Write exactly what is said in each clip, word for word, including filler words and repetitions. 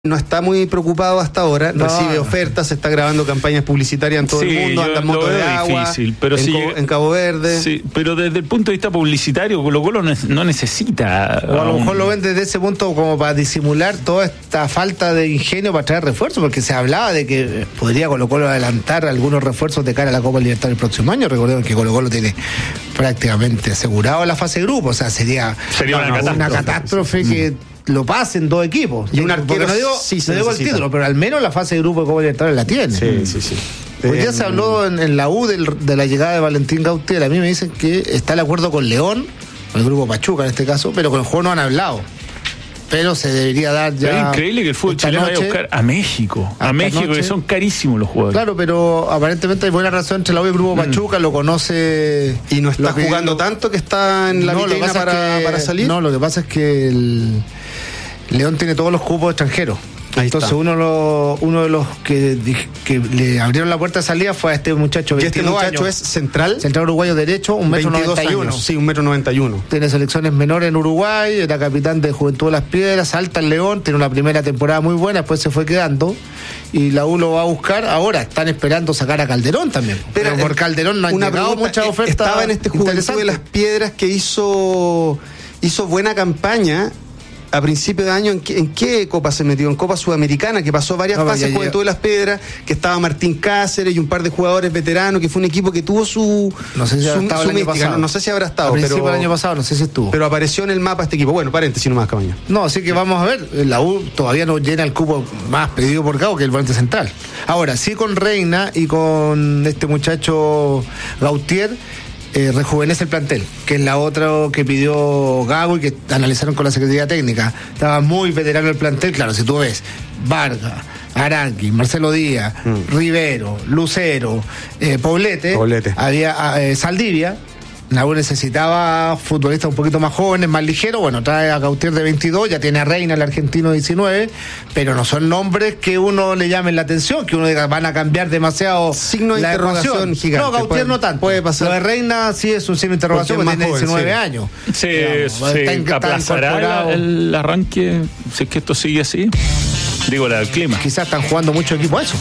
no está muy preocupado hasta ahora, no, recibe no. ofertas, se está grabando campañas publicitarias en todo sí, el mundo, anda en moto de agua, difícil, pero en, sí, Co- en Cabo Verde. Sí, pero desde el punto de vista publicitario, Colo Colo no, no necesita. O a lo un... mejor lo ven desde ese punto como para disimular toda esta falta de ingenio para traer refuerzos, porque se hablaba de que podría Colo Colo adelantar algunos refuerzos de cara a la Copa Libertadores el próximo año. Recordemos que Colo Colo tiene prácticamente asegurado la fase de grupo, o sea, sería, sería una, una catástrofe, una catástrofe que lo pasen dos equipos. Y un arquero no digo, sí no se digo el necesita. título, pero al menos la fase de grupo de Copa Libertadores la tiene. Sí, sí, sí. Hoy día Eh, se habló en, en la U del, de la llegada de Valentín Gautier. A mí me dicen que está el acuerdo con León, con el grupo Pachuca en este caso, pero con el juego no han hablado. Pero se debería dar ya. Pero es increíble que el fútbol chileno vaya a buscar a México. A México, noche. Que son carísimos los jugadores. Claro, pero aparentemente hay buena razón entre la U y el grupo mm. Pachuca, lo conoce. Y no está que, jugando tanto que está en la no, vitrina para, que, para salir. No, lo que pasa es que el León tiene todos los cupos extranjeros. Ahí Entonces está. uno, lo, uno de los que, que le abrieron la puerta de salida fue a este muchacho. ¿Y este muchacho años. es central? Central uruguayo derecho, un metro noventa y uno. Sí, un metro noventa y uno. Tiene selecciones menores en Uruguay, era capitán de Juventud de las Piedras, salta al León, tiene una primera temporada muy buena, después se fue quedando y la U lo va a buscar. Ahora están esperando sacar a Calderón también. Pero, pero por Calderón no han llegado muchas ofertas. Estaba en este Juventud de las Piedras que hizo, hizo buena campaña. A principio de año, ¿en qué, ¿en qué Copa se metió? En Copa Sudamericana, que pasó varias no, fases, Juventud de las Piedras, que estaba Martín Cáceres y un par de jugadores veteranos, que fue un equipo que tuvo su no sé si su, estado su el año mística, pasado. No, no sé si habrá estado, a principio pero del año pasado, no sé si estuvo. Pero apareció en el mapa este equipo. Bueno, paréntesis nomás, Cabaña. No, así que vamos a ver, la U todavía no llena el cupo más pedido por Gago que el volante central. Ahora, sí con Reina y con este muchacho Gautier, Eh, rejuvenece el plantel, que es la otra que pidió Gago y que analizaron con la Secretaría Técnica. Estaba muy veterano el plantel, claro, si tú ves Vargas, Arangui, Marcelo Díaz, mm. Rivero, Lucero, eh, Poblete, Poblete, había eh, Saldivia. La U necesitaba futbolistas un poquito más jóvenes, más ligeros. Bueno, trae a Gautier de veintidós, ya tiene a Reina, el argentino de diecinueve, pero no son nombres que uno le llamen la atención, que uno diga van a cambiar demasiado. Signo de la interrogación gigante. No, Gautier puede, no tanto. Puede pasar. Lo de Reina sí es un signo de interrogación porque, porque tiene joven, diecinueve sí. años. Sí, digamos, sí, está, aplazará el, el arranque si es que esto sigue así. Digo, el clima. Quizás están jugando mucho equipo a eso.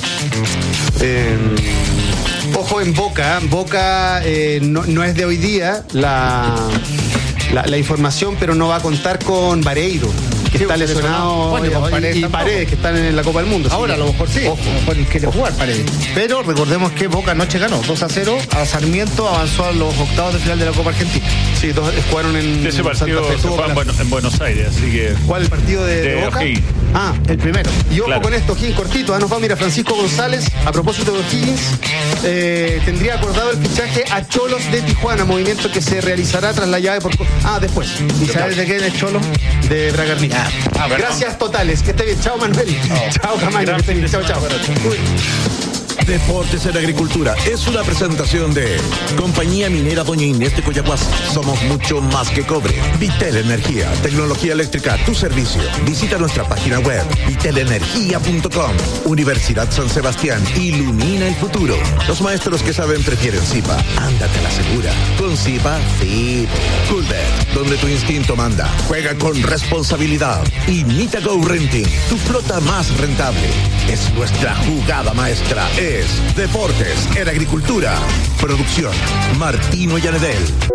Eh... Ojo en Boca, Boca eh, no, no es de hoy día la, la, la información, pero no va a contar con Vareiro, que sí, está lesionado, bueno, y, Paredes, y Paredes, que están en la Copa del Mundo. Ahora sí. a lo mejor sí, ojo. A lo mejor quiere jugar Paredes. Pero recordemos que Boca anoche ganó dos a cero a Sarmiento, avanzó a los octavos de final de la Copa Argentina. Sí, dos jugaron en ese partido Santa Fe, se fue en, Buenos, en Buenos Aires, así que... ¿Cuál el partido de, de, de Boca? O'Higgins. Ah, el primero. Y ojo claro. con esto, O'Higgins, cortito, ¿eh? Nos va, mira, Francisco González, a propósito de O'Higgins, eh, tendría acordado el fichaje a Cholos de Tijuana, movimiento que se realizará tras la llave por... Ah, después. ¿Y sabes de quién es Cholos? De Bragarnik. Ah, ah, gracias totales, que esté bien. Chao, Manuel. Oh. Chao, Camaño, que esté bien. Chao, chao. Uy. Deportes en Agricultura es una presentación de Compañía Minera Doña Inés de Coyahuasi. Somos mucho más que cobre. Vitel Energía, tecnología eléctrica a tu servicio. Visita nuestra página web vitel energía punto com. Universidad San Sebastián, ilumina el futuro. Los maestros que saben prefieren Zipa. Ándate a la segura. Con Zipa, sí. Coolbet, donde tu instinto manda. Juega con responsabilidad. Y Nita Go Renting, tu flota más rentable. Es nuestra jugada maestra. Es Deportes en Agricultura. Producción Martino Yanedel.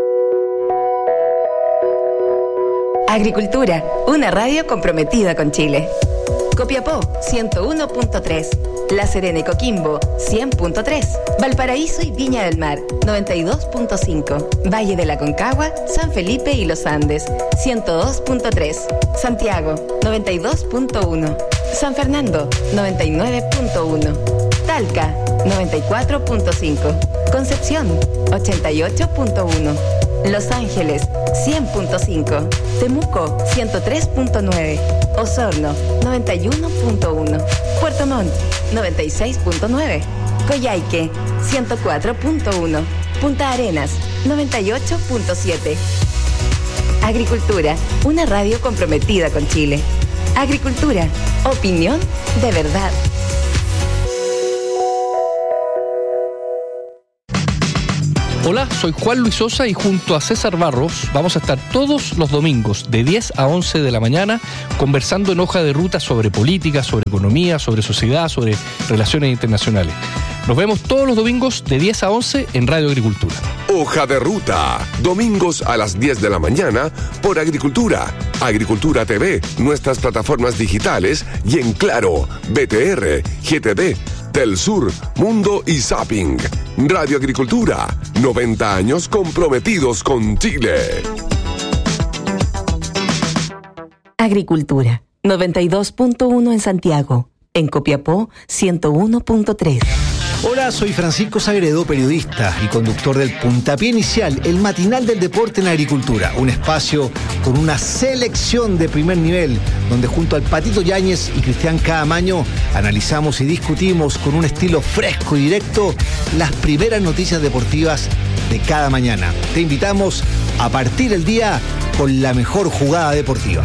Agricultura, una radio comprometida con Chile. Copiapó, ciento uno punto tres. La Serena y Coquimbo, cien punto tres. Valparaíso y Viña del Mar, noventa y dos punto cinco. Valle de la Concagua, San Felipe y Los Andes, ciento dos punto tres. Santiago, noventa y dos punto uno. San Fernando, noventa y nueve punto uno. Talca, noventa y cuatro punto cinco. Concepción, ochenta y ocho punto uno. Los Ángeles, cien punto cinco. Temuco, ciento tres punto nueve. Osorno, noventa y uno punto uno. Puerto Montt, noventa y seis punto nueve. Coyhaique, ciento cuatro punto uno. Punta Arenas, noventa y ocho punto siete. Agricultura, una radio comprometida con Chile. Agricultura, opinión de verdad. Hola, soy Juan Luis Sosa y junto a César Barros vamos a estar todos los domingos de diez a once de la mañana conversando en Hoja de Ruta sobre política, sobre economía, sobre sociedad, sobre relaciones internacionales. Nos vemos todos los domingos de diez a once en Radio Agricultura. Hoja de Ruta, domingos a las diez de la mañana por Agricultura, Agricultura T V, nuestras plataformas digitales y en Claro, B T R, G T D, Telsur, Mundo y Zapping. Radio Agricultura, noventa años comprometidos con Chile. Agricultura, noventa y dos punto uno en Santiago. En Copiapó, ciento uno punto tres. Hola, soy Francisco Sagredo, periodista y conductor del Puntapié Inicial, el matinal del deporte en agricultura. Un espacio con una selección de primer nivel, donde junto al Patito Yáñez y Cristian Caamaño analizamos y discutimos con un estilo fresco y directo las primeras noticias deportivas de cada mañana. Te invitamos a partir el día con la mejor jugada deportiva.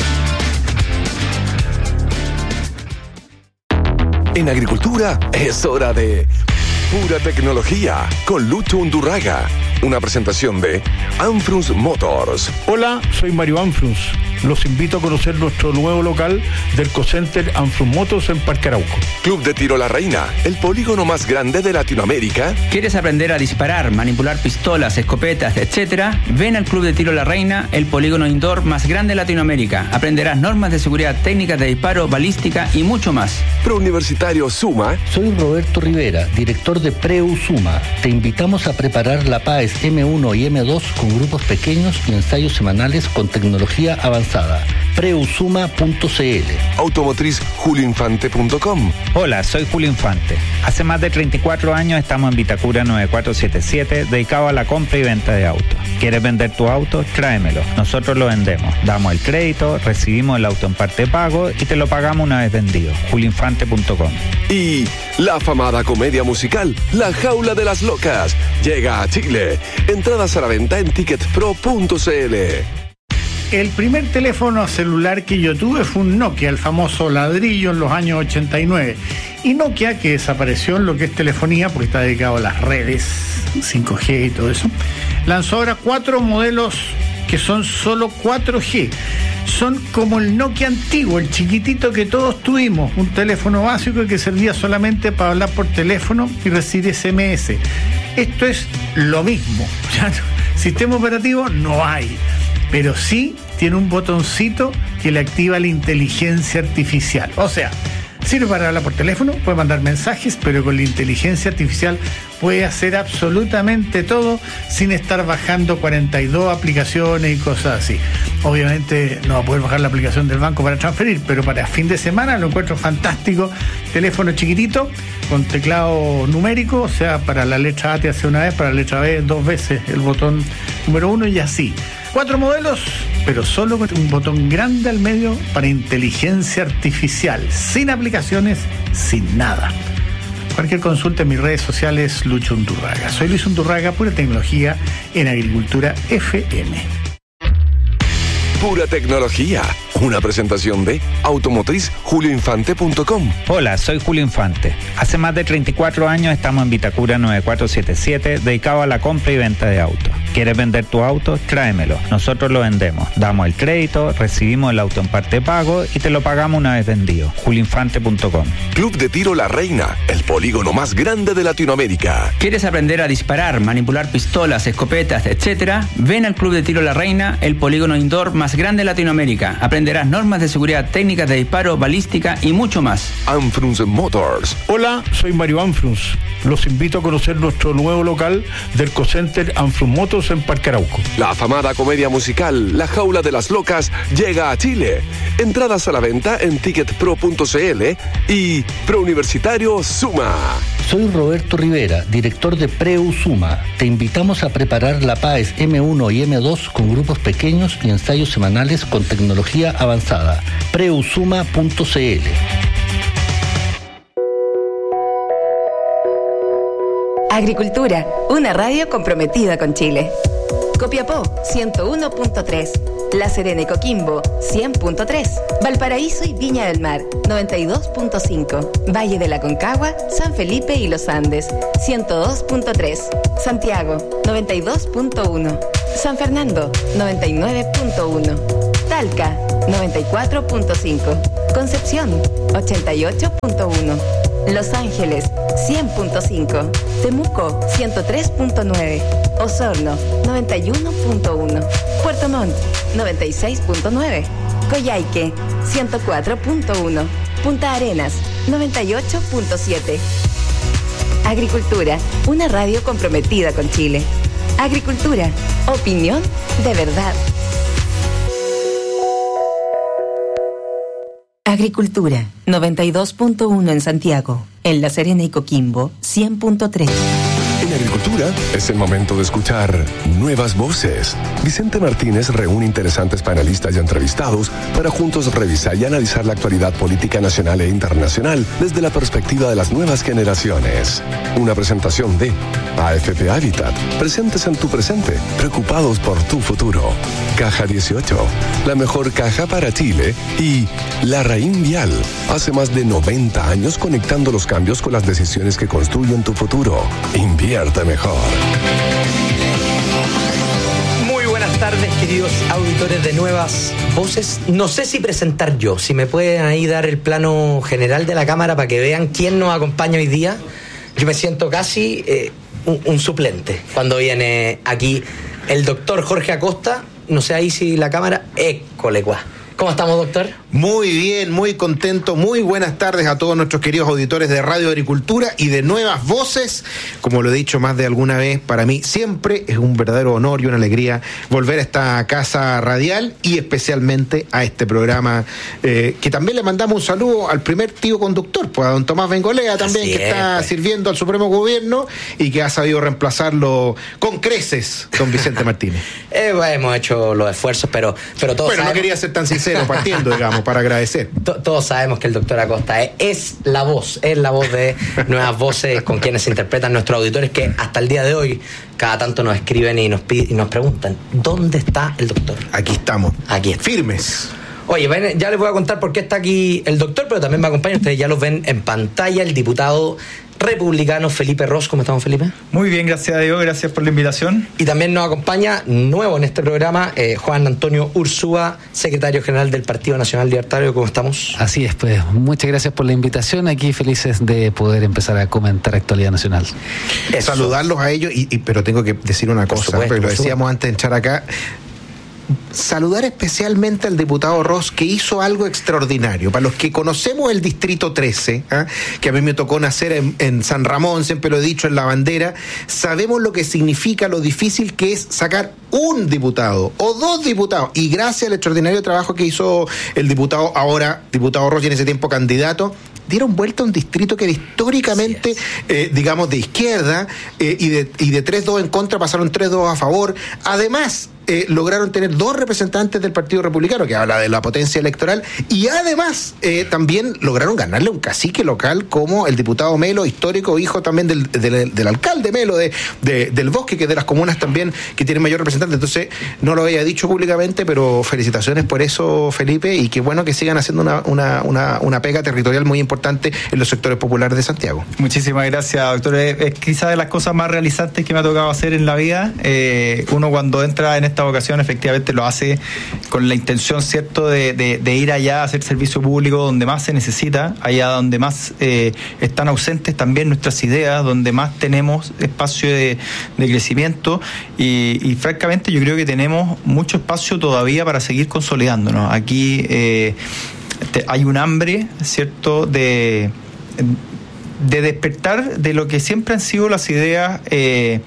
En Agricultura es hora de Pura Tecnología con Lucho Undurraga. Una presentación de Anfrus Motors. Hola, soy Mario Anfrus. Los invito a conocer nuestro nuevo local del Cocenter Anfrus Motors en Parque Arauco. Club de Tiro La Reina, el polígono más grande de Latinoamérica. ¿Quieres aprender a disparar, manipular pistolas, escopetas, etcétera? Ven al Club de Tiro La Reina, el polígono indoor más grande de Latinoamérica. Aprenderás normas de seguridad, técnicas de disparo, balística y mucho más. Prouniversitario Suma. Soy Roberto Rivera, director de Preu Suma. Te invitamos a preparar la P A E S eme uno y eme dos con grupos pequeños y ensayos semanales con tecnología avanzada. preusuma punto c l. Automotriz julio infante punto com. Hola, soy Julio Infante. Hace más de treinta y cuatro años estamos en Vitacura nueve cuatro siete siete, dedicado a la compra y venta de autos. ¿Quieres vender tu auto? Tráemelo. Nosotros lo vendemos. Damos el crédito, recibimos el auto en parte de pago y te lo pagamos una vez vendido. julio infante punto com. Y la afamada comedia musical La Jaula de las Locas llega a Chile. Entradas a la venta en ticket pro punto c l. El primer teléfono celular que yo tuve fue un Nokia, el famoso ladrillo en los años ochenta y nueve. Y Nokia, que desapareció en lo que es telefonía, porque está dedicado a las redes, cinco G y todo eso, lanzó ahora cuatro modelos que son solo cuatro G. Son como el Nokia antiguo, el chiquitito que todos tuvimos, un teléfono básico que servía solamente para hablar por teléfono y recibir ese eme ese. Esto es lo mismo. Sistema operativo no hay, pero sí tiene un botoncito que le activa la inteligencia artificial. O sea, sirve para hablar por teléfono, puede mandar mensajes, pero con la inteligencia artificial puede hacer absolutamente todo sin estar bajando cuarenta y dos aplicaciones y cosas así. Obviamente no va a poder bajar la aplicación del banco para transferir, pero para fin de semana lo encuentro fantástico. Teléfono chiquitito, con teclado numérico, o sea, para la letra A te hace una vez, para la letra B dos veces el botón número uno y así. Cuatro modelos, pero solo con un botón grande al medio para inteligencia artificial, sin aplicaciones, sin nada. Cualquier consulta en mis redes sociales, Lucho Undurraga. Soy Luis Undurraga, Pura Tecnología en Agricultura F M. Pura Tecnología, una presentación de Automotriz julio infante punto com. Hola, soy Julio Infante. Hace más de treinta y cuatro años estamos en Vitacura nueve cuatro siete siete, dedicado a la compra y venta de autos. ¿Quieres vender tu auto? Tráemelo. Nosotros lo vendemos. Damos el crédito, recibimos el auto en parte de pago y te lo pagamos una vez vendido. julio infante punto com. Club de Tiro La Reina, el polígono más grande de Latinoamérica. ¿Quieres aprender a disparar, manipular pistolas, escopetas, etcétera? Ven al Club de Tiro La Reina, el polígono indoor más grande de Latinoamérica. Aprenderás normas de seguridad, técnicas de disparo, balística y mucho más. Anfrus Motors. Hola, soy Mario Anfrus. Los invito a conocer nuestro nuevo local del Cocenter Anfrus Motors en Parque Arauco. La afamada comedia musical La Jaula de las Locas llega a Chile. Entradas a la venta en ticket pro punto c l y Prouniversitario Suma. Soy Roberto Rivera, director de Preu Suma. Te invitamos a preparar la P A E S eme uno y eme dos con grupos pequeños y ensayos semanales con tecnología avanzada. preusuma punto c l. Agricultura, una radio comprometida con Chile. Copiapó, ciento uno punto tres. La Serena y Coquimbo, cien punto tres. Valparaíso y Viña del Mar, noventa y dos punto cinco. Valle de la Concagua, San Felipe y Los Andes, ciento dos punto tres. Santiago, noventa y dos punto uno. San Fernando, noventa y nueve punto uno. Talca, noventa y cuatro punto cinco. Concepción, ochenta y ocho punto uno. Los Ángeles, cien punto cinco. Temuco, ciento tres punto nueve. Osorno, noventa y uno punto uno. Puerto Montt, noventa y seis punto nueve. Coyhaique, ciento cuatro punto uno. Punta Arenas, noventa y ocho punto siete. Agricultura, una radio comprometida con Chile. Agricultura, opinión de verdad. Agricultura, noventa y dos punto uno en Santiago. En La Serena y Coquimbo, cien punto tres. En Agricultura es el momento de escuchar nuevas voces. Vicente Martínez reúne interesantes panelistas y entrevistados para juntos revisar y analizar la actualidad política nacional e internacional desde la perspectiva de las nuevas generaciones. Una presentación de A F P Habitat, presentes en tu presente, preocupados por tu futuro. Caja dieciocho, la mejor caja para Chile. Y La Raín Vial, hace más de noventa años conectando los cambios con las decisiones que construyen tu futuro. Invierte mejor. Muy buenas tardes, queridos auditores de Nuevas Voces. No sé si presentar yo, si me pueden ahí dar el plano general de la cámara para que vean quién nos acompaña hoy día. Yo me siento casi eh, un, un suplente cuando viene aquí el doctor Jorge Acosta. No sé ahí si la cámara... École, guá. ¿Cómo estamos, doctor? Muy bien, muy contento. Muy buenas tardes a todos nuestros queridos auditores de Radio Agricultura y de Nuevas Voces. Como lo he dicho más de alguna vez, para mí siempre es un verdadero honor y una alegría volver a esta casa radial y especialmente a este programa, eh, que también le mandamos un saludo al primer tío conductor, pues a don Tomás Bengolea también, Así que es, está pues. sirviendo al Supremo Gobierno y que ha sabido reemplazarlo con creces, don Vicente Martínez. eh, bueno, hemos hecho los esfuerzos, pero, pero todos Bueno, sabemos... no quería ser tan sincero partiendo, digamos, para agradecer. Todos sabemos que el doctor Acosta es, es la voz, es la voz de Nuevas Voces con quienes se interpretan nuestros auditores que hasta el día de hoy cada tanto nos escriben y nos piden, y nos preguntan ¿dónde está el doctor? Aquí estamos. Aquí está. Firmes. Oye, ven, ya les voy a contar por qué está aquí el doctor, pero también me acompaña, ustedes ya los ven en pantalla, el diputado republicano Felipe Ros. ¿Cómo estamos, Felipe? Muy bien, gracias a Dios, gracias por la invitación. Y también nos acompaña, nuevo en este programa, eh, Juan Antonio Ursúa, secretario general del Partido Nacional Libertario. ¿Cómo estamos? Así es, pues muchas gracias por la invitación, aquí felices de poder empezar a comentar actualidad nacional. Eso. Saludarlos a ellos, y, y, pero tengo que decir una cosa, supuesto, porque lo decíamos antes de entrar acá. Saludar especialmente al diputado Ros, que hizo algo extraordinario. Para los que conocemos el Distrito trece, ¿eh? que a mí me tocó nacer en, en San Ramón, siempre lo he dicho, en La Bandera, sabemos lo que significa, lo difícil que es sacar un diputado o dos diputados. Y gracias al extraordinario trabajo que hizo el diputado, ahora diputado Ros, y en ese tiempo candidato, dieron vuelta a un distrito que era históricamente, eh, digamos, de izquierda, eh, y de, y de tres dos en contra pasaron tres dos a favor. Además, eh, lograron tener dos representantes del Partido Republicano, que habla de la potencia electoral, y además eh, también lograron ganarle un cacique local como el diputado Melo, histórico hijo también del, del, del alcalde Melo de, de, del Bosque, que es de las comunas también que tienen mayor representante. Entonces, no lo había dicho públicamente, pero felicitaciones por eso, Felipe, y qué bueno que sigan haciendo una, una, una, una pega territorial muy importante en los sectores populares de Santiago. Muchísimas gracias, doctor. Es, es quizás de las cosas más realizantes que me ha tocado hacer en la vida. Eh, uno cuando entra en esta vocación efectivamente lo hace con la intención, ¿cierto?, de, de, de ir allá a hacer servicio público donde más se necesita, allá donde más eh, están ausentes también nuestras ideas, donde más tenemos espacio de, de crecimiento y, y francamente yo creo que tenemos mucho espacio todavía para seguir consolidándonos. Aquí eh, te, hay un hambre, ¿cierto?, de, de despertar de lo que siempre han sido las ideas, eh,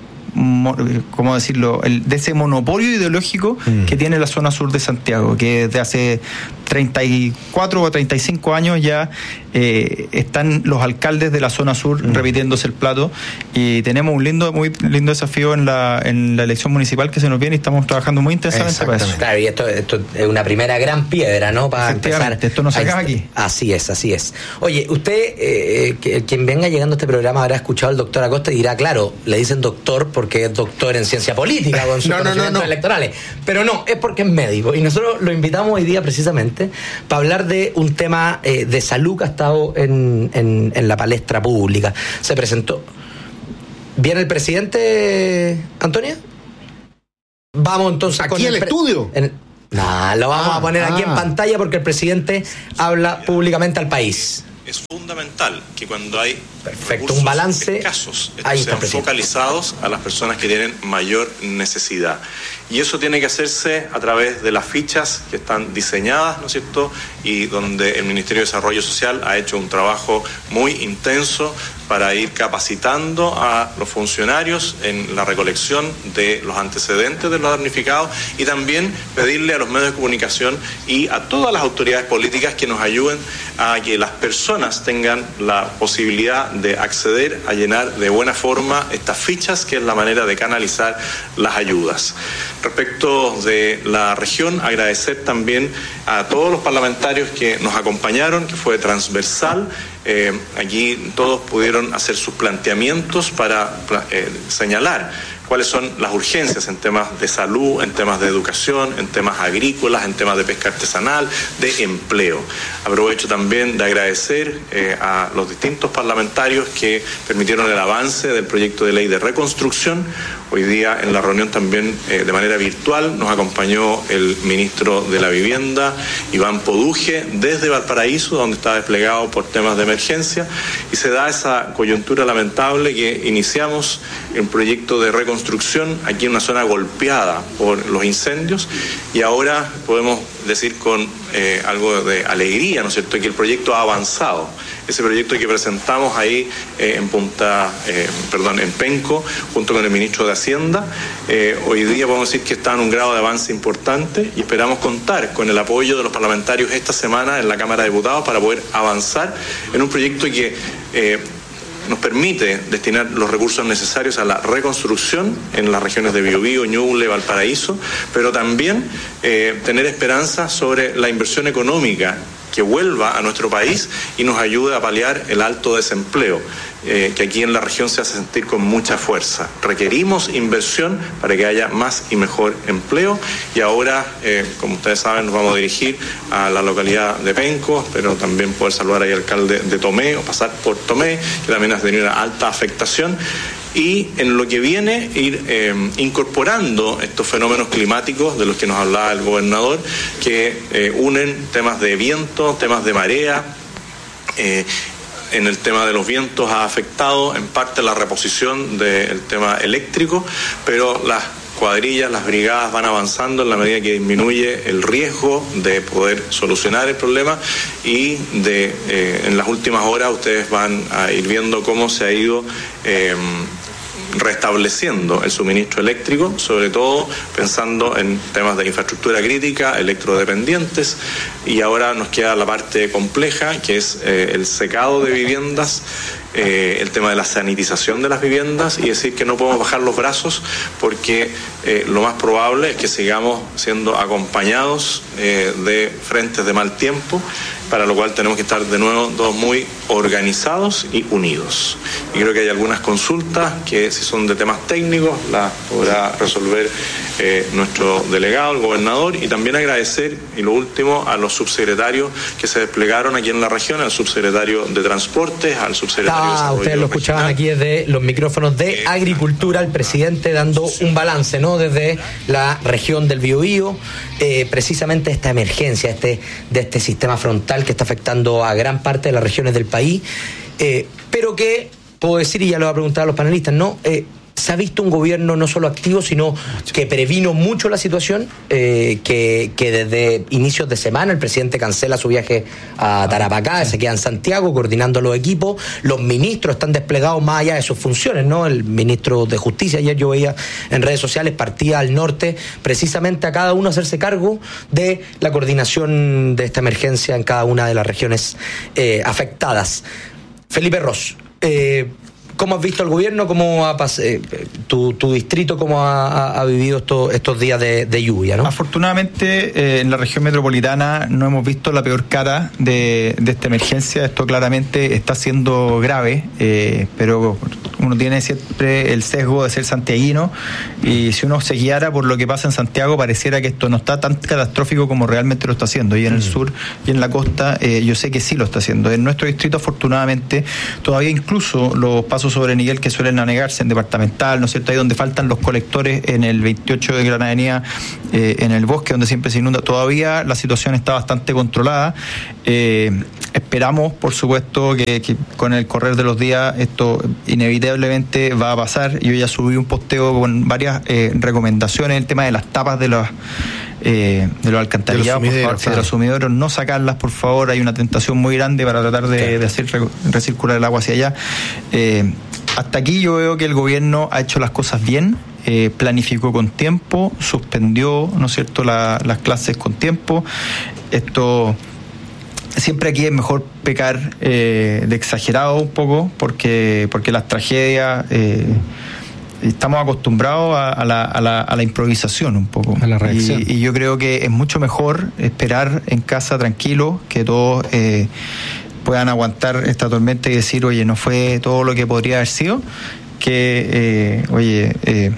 ¿cómo decirlo?, el, de ese monopolio ideológico mm. que tiene la zona sur de Santiago, que desde hace treinta y cuatro o treinta y cinco años ya eh, están los alcaldes de la zona sur mm. repitiéndose el plato, y tenemos un lindo, muy lindo desafío en la, en la elección municipal que se nos viene, y estamos trabajando muy intensamente para eso. Claro, y esto, esto es una primera gran piedra, ¿no? Para empezar. Esto no se acaba aquí. Así es, así es. Oye, usted, eh, que, quien venga llegando a este programa habrá escuchado al doctor Acosta y dirá, claro, le dicen doctor porque es doctor en ciencia política con sus no, conocimientos no, no, no. electorales, pero no, es porque es médico, y nosotros lo invitamos hoy día precisamente para hablar de un tema eh, de salud que ha estado en, en, en la palestra pública. Se presentó. ¿Viene el presidente, Antonia? Vamos entonces aquí con el, el pre- estudio. En, no, lo vamos ah, a poner ah. aquí en pantalla porque el presidente habla públicamente al país. Es fundamental que cuando hay Perfecto, un balance, escasos, estos sean focalizados a las personas que tienen mayor necesidad. Y eso tiene que hacerse a través de las fichas que están diseñadas, ¿no es cierto? Y donde el Ministerio de Desarrollo Social ha hecho un trabajo muy intenso para ir capacitando a los funcionarios en la recolección de los antecedentes de los damnificados, y también pedirle a los medios de comunicación y a todas las autoridades políticas que nos ayuden a que las personas tengan la posibilidad de acceder a llenar de buena forma estas fichas, que es la manera de canalizar las ayudas. Respecto de la región, agradecer también a todos los parlamentarios que nos acompañaron, que fue transversal. Eh, aquí todos pudieron hacer sus planteamientos para eh, señalar cuáles son las urgencias en temas de salud, en temas de educación, en temas agrícolas, en temas de pesca artesanal, de empleo. Aprovecho también de agradecer eh, a los distintos parlamentarios que permitieron el avance del proyecto de ley de reconstrucción. Hoy día en la reunión también eh, de manera virtual nos acompañó el ministro de la Vivienda, Iván Poduje, desde Valparaíso, donde está desplegado por temas de emergencia, y se da esa coyuntura lamentable que iniciamos un proyecto de reconstrucción aquí en una zona golpeada por los incendios, y ahora podemos decir con eh, algo de alegría, ¿no es cierto?, que el proyecto ha avanzado. Ese proyecto que presentamos ahí eh, en Punta, eh, perdón, en Penco, junto con el ministro de Hacienda, eh, hoy día podemos decir que está en un grado de avance importante, y esperamos contar con el apoyo de los parlamentarios esta semana en la Cámara de Diputados para poder avanzar en un proyecto que eh, nos permite destinar los recursos necesarios a la reconstrucción en las regiones de Biobío, Ñuble, Valparaíso, pero también eh, tener esperanza sobre la inversión económica que vuelva a nuestro país y nos ayude a paliar el alto desempleo eh, que aquí en la región se hace sentir con mucha fuerza. Requerimos inversión para que haya más y mejor empleo, y ahora, eh, como ustedes saben, nos vamos a dirigir a la localidad de Penco, pero también poder saludar ahí al alcalde de Tomé o pasar por Tomé, que también ha tenido una alta afectación. Y en lo que viene, ir eh, incorporando estos fenómenos climáticos de los que nos hablaba el gobernador, que eh, unen temas de viento, temas de marea. Eh, en el tema de los vientos ha afectado en parte la reposición del tema eléctrico, pero las cuadrillas, las brigadas van avanzando en la medida que disminuye el riesgo de poder solucionar el problema, y de eh, en las últimas horas ustedes van a ir viendo cómo se ha ido eh, restableciendo el suministro eléctrico, sobre todo pensando en temas de infraestructura crítica, electrodependientes, y ahora nos queda la parte compleja, que es eh, el secado de viviendas, eh, el tema de la sanitización de las viviendas, y decir que no podemos bajar los brazos, porque eh, lo más probable es que sigamos siendo acompañados eh, de frentes de mal tiempo, para lo cual tenemos que estar de nuevo todos muy organizados y unidos. Y creo que hay algunas consultas que, si son de temas técnicos, las podrá resolver eh, nuestro delegado, el gobernador, y también agradecer, y lo último, a los subsecretarios que se desplegaron aquí en la región, al subsecretario de Transportes, al subsecretario ah, de Desarrollo ustedes lo escuchaban regional. Aquí desde los micrófonos de eh, Agricultura, el presidente dando un balance, ¿no?, desde la región del Biobío, eh, precisamente esta emergencia, este de este sistema frontal que está afectando a gran parte de las regiones del país, eh, pero que, puedo decir, y ya lo voy a preguntar a los panelistas, ¿no? Eh, se ha visto un gobierno no solo activo, sino que previno mucho la situación, eh, que, que desde inicios de semana el presidente cancela su viaje a Tarapacá, se queda en Santiago coordinando los equipos, los ministros están desplegados más allá de sus funciones, ¿no? El ministro de Justicia, ayer yo veía en redes sociales, partía al norte precisamente a cada uno hacerse cargo de la coordinación de esta emergencia en cada una de las regiones eh, afectadas. Felipe Ros, eh, ¿cómo has visto el gobierno? ¿Cómo ha pas- eh, tu, tu distrito cómo ha, ha, ha vivido estos, estos días de, de lluvia, ¿no? Afortunadamente, eh, en la región metropolitana no hemos visto la peor cara de, de esta emergencia. Esto claramente está siendo grave, eh, pero uno tiene siempre el sesgo de ser santiaguino, y si uno se guiara por lo que pasa en Santiago, pareciera que esto no está tan catastrófico como realmente lo está haciendo. Y en el sur y en la costa, eh, yo sé que sí lo está haciendo. En nuestro distrito, afortunadamente, todavía incluso los pasos sobre nivel que suelen anegarse en departamental, ¿no es cierto? Ahí donde faltan los colectores en el veintiocho de Gran Avenida, eh, en el bosque, donde siempre se inunda. Todavía la situación está bastante controlada. Eh, esperamos, por supuesto, que, que con el correr de los días esto inevitablemente va a pasar. Yo ya subí un posteo con varias eh, recomendaciones, el tema de las tapas de los Eh, de los alcantarillados, de los por favor, de los sumideros, no sacarlas, por favor. Hay una tentación muy grande para tratar de, de hacer recircular el agua hacia allá. Eh, hasta aquí yo veo que el gobierno ha hecho las cosas bien, eh, planificó con tiempo, suspendió, ¿no es cierto?, la, las clases con tiempo. Esto siempre aquí es mejor pecar eh, de exagerado un poco, porque porque las tragedias eh, estamos acostumbrados a, a, la, a, la, a la improvisación un poco. A la reacción. Y, y yo creo que es mucho mejor esperar en casa tranquilo, que todos eh, puedan aguantar esta tormenta y decir, oye, no fue todo lo que podría haber sido, que, eh, oye, eh,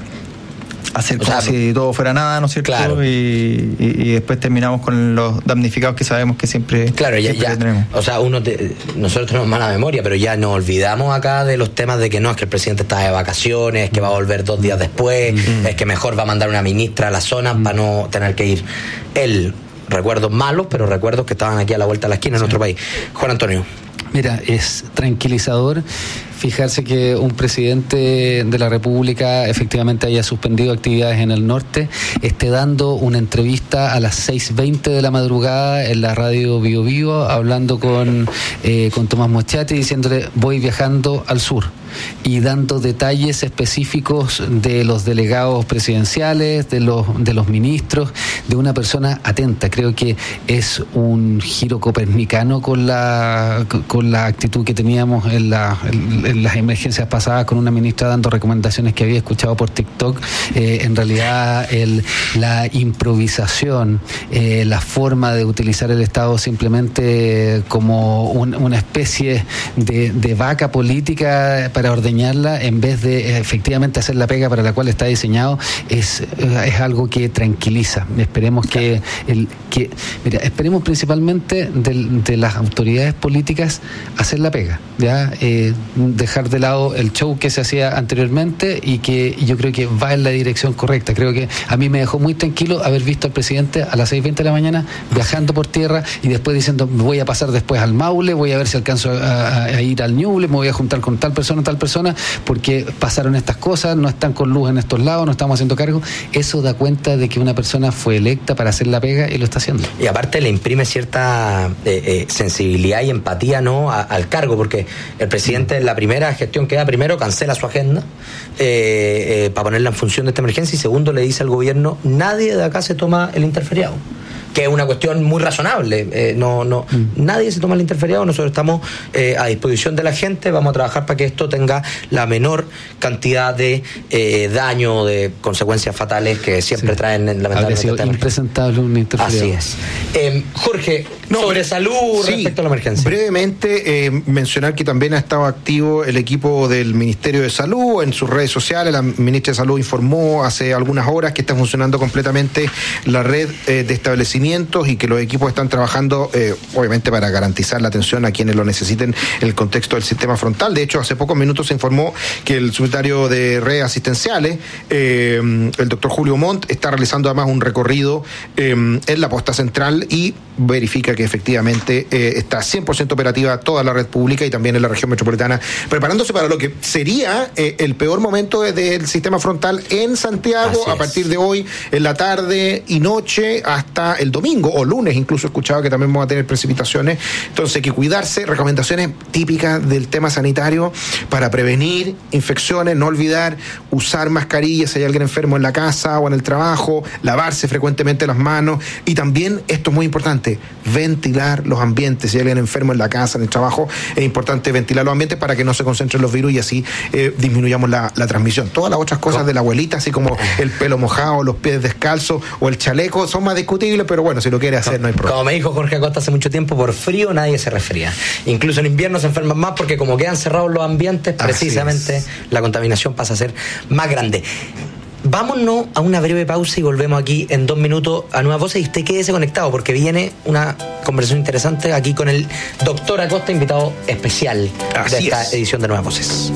hacer o como sea, si todo fuera nada, ¿no es cierto? Claro. Y, y, y después terminamos con los damnificados que sabemos que siempre, claro, ya, siempre ya, tenemos. O sea, uno te, nosotros tenemos mala memoria, pero ya nos olvidamos acá de los temas de que no, es que el presidente está de vacaciones, que va a volver dos días después, mm-hmm. es que mejor va a mandar una ministra a la zona mm-hmm. para no tener que ir él. Recuerdos malos, pero recuerdos que estaban aquí a la vuelta de la esquina sí. en nuestro país. Juan Antonio. Mira, es tranquilizador fijarse que un presidente de la República efectivamente haya suspendido actividades en el norte, esté dando una entrevista a las seis veinte de la madrugada en la radio Bio Bio, hablando con, eh, con Tomás Moschati, diciéndole voy viajando al sur, y dando detalles específicos de los delegados presidenciales, de los, de los ministros, de una persona atenta. Creo que es un giro copernicano con la, con la actitud que teníamos en la... En, en las emergencias pasadas, con una ministra dando recomendaciones que había escuchado por TikTok. Eh, en realidad el, la improvisación, eh, la forma de utilizar el Estado simplemente como un, una especie de, de vaca política para ordeñarla, en vez de eh, efectivamente hacer la pega para la cual está diseñado, es, es algo que tranquiliza. Esperemos que, el, que mira, esperemos principalmente de, de las autoridades políticas hacer la pega, ya eh, dejar de lado el show que se hacía anteriormente, y que yo creo que va en la dirección correcta. Creo que a mí me dejó muy tranquilo haber visto al presidente a las seis veinte de la mañana viajando por tierra y después diciendo voy a pasar después al Maule, voy a ver si alcanzo a, a, a ir al Ñuble, me voy a juntar con tal persona, tal persona, porque pasaron estas cosas, no están con luz en estos lados, no estamos haciendo cargo. Eso da cuenta de que una persona fue electa para hacer la pega y lo está haciendo. Y aparte le imprime cierta eh, eh, sensibilidad y empatía, ¿no?, a, al cargo, porque el presidente en la primera gestión que da, primero cancela su agenda eh, eh, para ponerla en función de esta emergencia, y segundo le dice al gobierno nadie de acá se toma el interferiado, que es una cuestión muy razonable. Eh, no, no, mm. Nadie se toma el interferiado, nosotros estamos eh, a disposición de la gente, vamos a trabajar para que esto tenga la menor cantidad de eh, daño, de consecuencias fatales que siempre sí. traen lamentablemente. Habría sido impresentable un interferiado. Así es. Eh, Jorge, no, sobre salud sí, respecto a la emergencia. Brevemente, eh, mencionar que también ha estado activo el equipo del Ministerio de Salud en sus redes sociales. La ministra de Salud informó hace algunas horas que está funcionando completamente la red eh, de establecimientos tratamientos y que los equipos están trabajando, eh, obviamente, para garantizar la atención a quienes lo necesiten en el contexto del sistema frontal. De hecho, hace pocos minutos se informó que el subsecretario de redes asistenciales, eh, el doctor Julio Montt, está realizando además un recorrido eh, en la posta central y verifica que efectivamente eh, está cien por ciento operativa toda la red pública y también en la región metropolitana, preparándose para lo que sería eh, el peor momento del sistema frontal en Santiago a partir de hoy, en la tarde y noche hasta el domingo o lunes. Incluso he escuchado que también vamos a tener precipitaciones. Entonces hay que cuidarse. Recomendaciones típicas del tema sanitario para prevenir infecciones: no olvidar usar mascarillas si hay alguien enfermo en la casa o en el trabajo, lavarse frecuentemente las manos y también, esto es muy importante, ventilar los ambientes. Si hay alguien enfermo en la casa, en el trabajo, es importante ventilar los ambientes para que no se concentren los virus y así eh, disminuyamos la, la transmisión. Todas las otras cosas de la abuelita, así como el pelo mojado, los pies descalzos o el chaleco, son más discutibles, pero bueno, si lo quiere hacer no hay problema. Como me dijo Jorge Acosta hace mucho tiempo, por frío nadie se resfría. Incluso en invierno se enferman más porque como quedan cerrados los ambientes, precisamente la contaminación pasa a ser más grande. Vámonos a una breve pausa y volvemos aquí en dos minutos a Nuevas Voces, y usted quédese conectado porque viene una conversación interesante aquí con el doctor Acosta, invitado especial Así de esta es. edición de Nuevas Voces.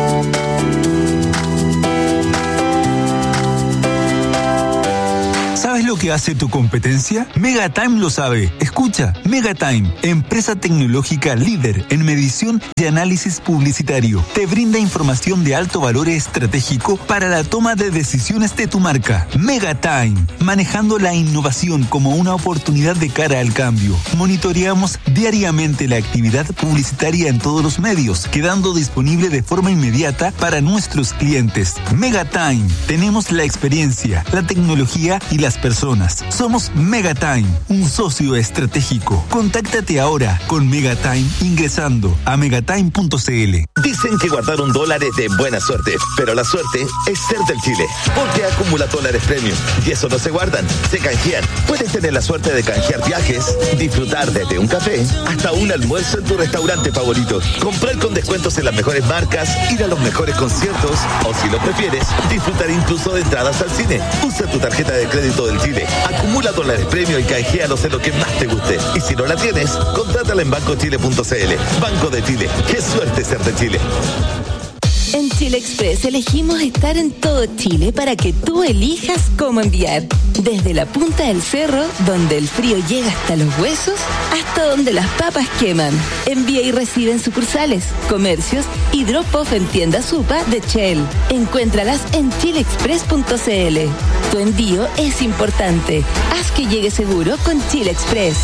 ¿Sabes lo que hace tu competencia? Megatime lo sabe. Escucha, Megatime, empresa tecnológica líder en medición y análisis publicitario, te brinda información de alto valor estratégico para la toma de decisiones de tu marca. Megatime, manejando la innovación como una oportunidad de cara al cambio. Monitoreamos diariamente la actividad publicitaria en todos los medios, quedando disponible de forma inmediata para nuestros clientes. Megatime, tenemos la experiencia, la tecnología y las personas. Somos Megatime, un socio estratégico. Contáctate ahora con Megatime ingresando a megatime punto c l. Dicen que guardar un dólar es de buena suerte, pero la suerte es ser del Chile, porque acumula dólares premium y eso no se guardan, se canjean. Puedes tener la suerte de canjear viajes, disfrutar desde un café hasta un almuerzo en tu restaurante favorito, comprar con descuentos en las mejores marcas, ir a los mejores conciertos o, si lo prefieres, disfrutar incluso de entradas al cine. Usa tu tarjeta de crédito del Chile, acumula dólares premio y canjealos en lo que más te guste. Y si no la tienes, contrátala en banco chile punto c l. Banco de Chile, qué suerte ser de Chile. En Chile Express elegimos estar en todo Chile para que tú elijas cómo enviar. Desde la punta del cerro, donde el frío llega hasta los huesos, hasta donde las papas queman. Envía y recibe en sucursales, comercios y drop-off en tiendas Supa de Shell. Encuéntralas en chile express punto c l. Tu envío es importante. Haz que llegue seguro con Chile Express.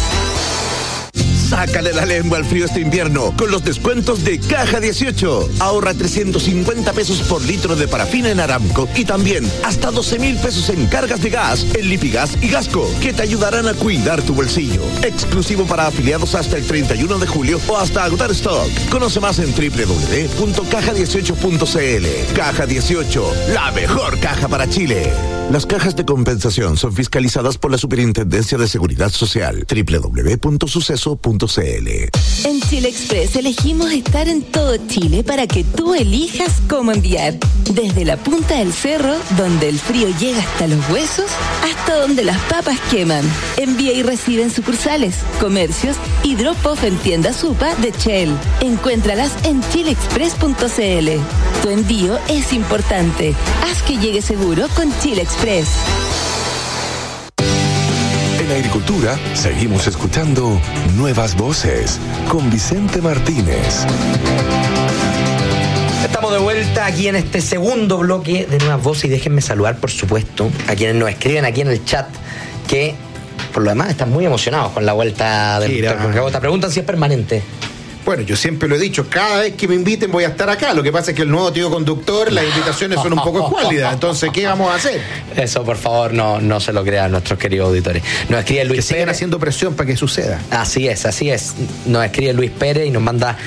Sácale la lengua al frío este invierno con los descuentos de Caja dieciocho. Ahorra trescientos cincuenta pesos por litro de parafina en Aramco y también hasta doce mil pesos en cargas de gas en Lipigas y Gasco, que te ayudarán a cuidar tu bolsillo. Exclusivo para afiliados hasta el treinta y uno de julio o hasta agotar stock. Conoce más en doble u doble u doble u punto caja dieciocho punto c l. Caja dieciocho, la mejor caja para Chile. Las cajas de compensación son fiscalizadas por la Superintendencia de Seguridad Social. doble u doble u doble u punto suceso punto c l. En Chile Express elegimos estar en todo Chile para que tú elijas cómo enviar. Desde la punta del cerro, donde el frío llega hasta los huesos, hasta donde las papas queman. Envía y recibe en sucursales, comercios y drop-off en tiendas Supa de Shell. Encuéntralas en chile express punto c l. Tu envío es importante. Haz que llegue seguro con Chile Express. En Agricultura seguimos escuchando Nuevas Voces con Vicente Martínez. Estamos de vuelta aquí en este segundo bloque de Nuevas Voces y déjenme saludar, por supuesto, a quienes nos escriben aquí en el chat, que por lo demás están muy emocionados con la vuelta del doctor. Te preguntan si es permanente. Bueno, yo siempre lo he dicho, cada vez que me inviten voy a estar acá. Lo que pasa es que el nuevo tío conductor, las invitaciones son un poco escuálidas. Entonces, ¿qué vamos a hacer? Eso, por favor, no, no se lo crean nuestros queridos auditores. Nos escribe Luis que sigan Pérez. haciendo presión para que suceda. Así es, así es. Nos escribe Luis Pérez y nos manda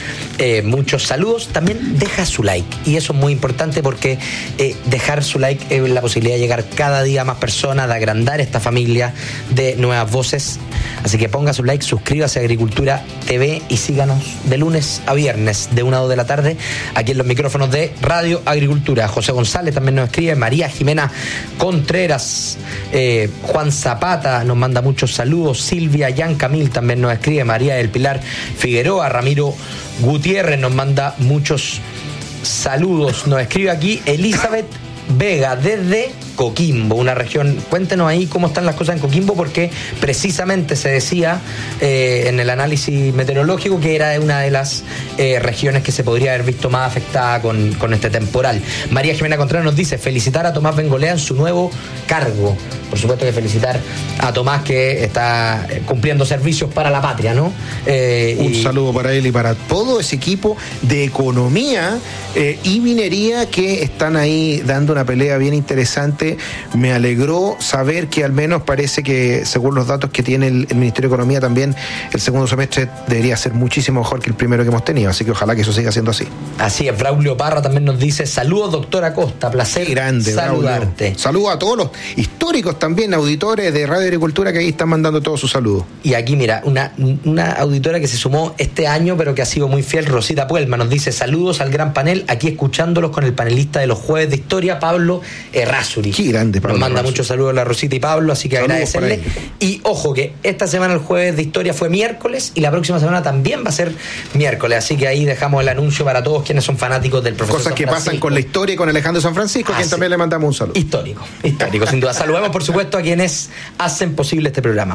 eh, muchos saludos. También deja su like, y eso es muy importante porque eh, dejar su like es la posibilidad de llegar cada día a más personas, de agrandar esta familia de nuevas voces. Así que ponga su like, suscríbase a Agricultura T V y síganos de lunes a viernes de una a dos de la tarde aquí en los micrófonos de Radio Agricultura. José González también nos escribe, María Jimena Contreras, eh, Juan Zapata nos manda muchos saludos, Silvia Yan Camil también nos escribe, María del Pilar Figueroa, Ramiro Gutiérrez nos manda muchos saludos, nos escribe aquí Elizabeth Vega desde Coquimbo, una región. Cuéntenos ahí cómo están las cosas en Coquimbo, porque precisamente se decía eh, en el análisis meteorológico que era una de las eh, regiones que se podría haber visto más afectada con, con este temporal. María Jimena Contreras nos dice felicitar a Tomás Bengolea en su nuevo cargo. Por supuesto que felicitar a Tomás, que está cumpliendo servicios para la patria, ¿no? Eh, Un y... saludo para él y para todo ese equipo de economía eh, y minería que están ahí dando una pelea bien interesante. Me alegró saber que al menos parece que, según los datos que tiene el, el Ministerio de Economía, también el segundo semestre debería ser muchísimo mejor que el primero que hemos tenido, así que ojalá que eso siga siendo así. Así es. Braulio Parra también nos dice saludos, doctora Costa, placer grande saludarte. Braulio. Saludos a todos los históricos también, auditores de Radio Agricultura que ahí están mandando todos sus saludos. Y aquí mira, una, una auditora que se sumó este año pero que ha sido muy fiel, Rosita Puelma, nos dice saludos al gran panel, aquí escuchándolos con el panelista de los jueves de historia, Pablo Errázuri. Qué grande, Pablo. Nos manda Errázuri. Muchos saludos a la Rosita y Pablo, así que saludos, agradecerle. Y ojo que esta semana el jueves de historia fue miércoles y la próxima semana también va a ser miércoles, así que ahí dejamos el anuncio para todos quienes son fanáticos del profesor Cosas San que Francisco. Pasan con la historia y con Alejandro San Francisco, a quien también le mandamos un saludo. Histórico, histórico, sin duda. Saludemos por supuesto a quienes hacen posible este programa.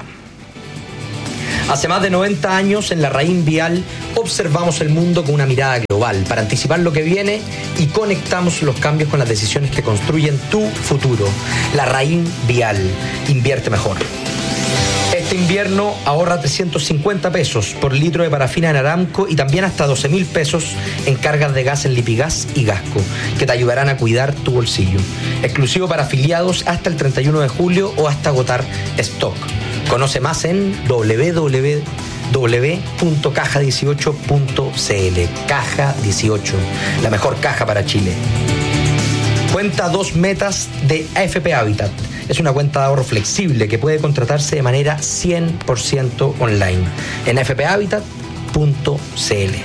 Hace más de noventa años, en la Raín Vial, observamos el mundo con una mirada global para anticipar lo que viene y conectamos los cambios con las decisiones que construyen tu futuro. La Raín Vial. Invierte mejor. Este invierno ahorra trescientos cincuenta pesos por litro de parafina en Aramco y también hasta doce mil pesos en cargas de gas en Lipigas y Gasco, que te ayudarán a cuidar tu bolsillo. Exclusivo para afiliados hasta el treinta y uno de julio o hasta agotar stock. Conoce más en doble u doble u doble u punto caja dieciocho punto c l. Caja dieciocho, la mejor caja para Chile. Cuenta dos metas de A F P Habitat. Es una cuenta de ahorro flexible que puede contratarse de manera cien por ciento online en a f p habitat punto c l.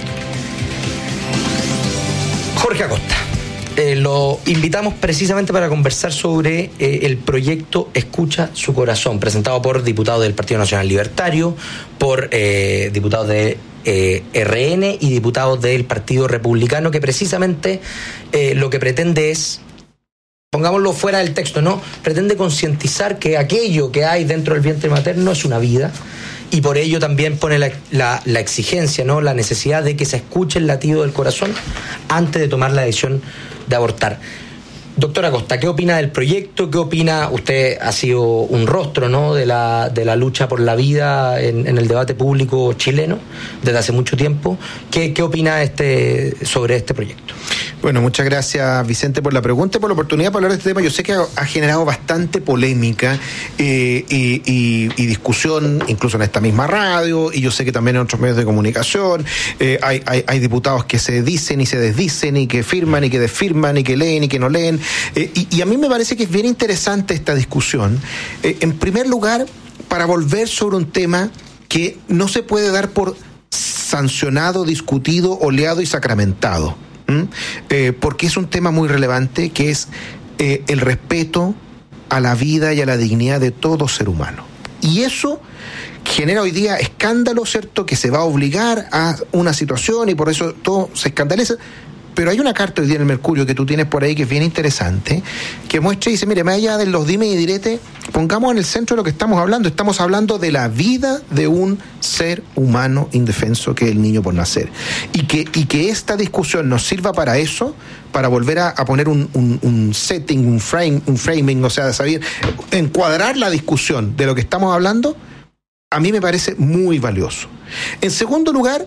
Jorge Acosta. Eh, lo invitamos precisamente para conversar sobre eh, el proyecto Escucha su Corazón, presentado por diputados del Partido Nacional Libertario, por eh, diputados de eh, R N y diputados del Partido Republicano, que precisamente eh, lo que pretende es, pongámoslo fuera del texto, ¿no? Pretende concientizar que aquello que hay dentro del vientre materno es una vida. Y por ello también pone la, la, la exigencia, ¿no? La necesidad de que se escuche el latido del corazón antes de tomar la decisión de abortar. Doctora Costa, ¿qué opina del proyecto? ¿Qué opina? Usted ha sido un rostro, ¿no? de la, de la lucha por la vida en, en el debate público chileno desde hace mucho tiempo. ¿Qué, qué opina este, sobre este proyecto? Bueno, muchas gracias, Vicente, por la pregunta y por la oportunidad para hablar de este tema. Yo sé que ha, ha generado bastante polémica eh, y, y, y discusión, incluso en esta misma radio, y yo sé que también en otros medios de comunicación. Eh, hay, hay, hay diputados que se dicen y se desdicen, y que firman y que desfirman, y que leen y que no leen. Eh, y, y a mí me parece que es bien interesante esta discusión. Eh, en primer lugar, para volver sobre un tema que no se puede dar por sancionado, discutido, oleado y sacramentado. ¿Mm? Eh, porque es un tema muy relevante, que es eh, el respeto a la vida y a la dignidad de todo ser humano. Y eso genera hoy día escándalo, ¿cierto? Que se va a obligar a una situación y por eso todo se escandaliza. Pero hay una carta hoy día en el Mercurio que tú tienes por ahí que es bien interesante, que muestra y dice, mire, más allá de los dime y direte, pongamos en el centro de lo que estamos hablando. Estamos hablando de la vida de un ser humano indefenso que es el niño por nacer. Y que, y que esta discusión nos sirva para eso, para volver a, a poner un, un, un setting, un frame, un framing, o sea, de saber encuadrar la discusión de lo que estamos hablando, a mí me parece muy valioso. En segundo lugar,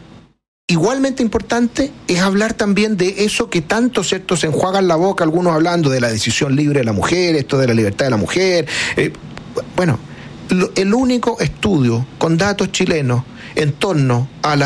igualmente importante es hablar también de eso que tanto, ¿cierto?, se enjuagan la boca, algunos hablando de la decisión libre de la mujer, esto de la libertad de la mujer. Eh, bueno, lo, el único estudio con datos chilenos en torno a la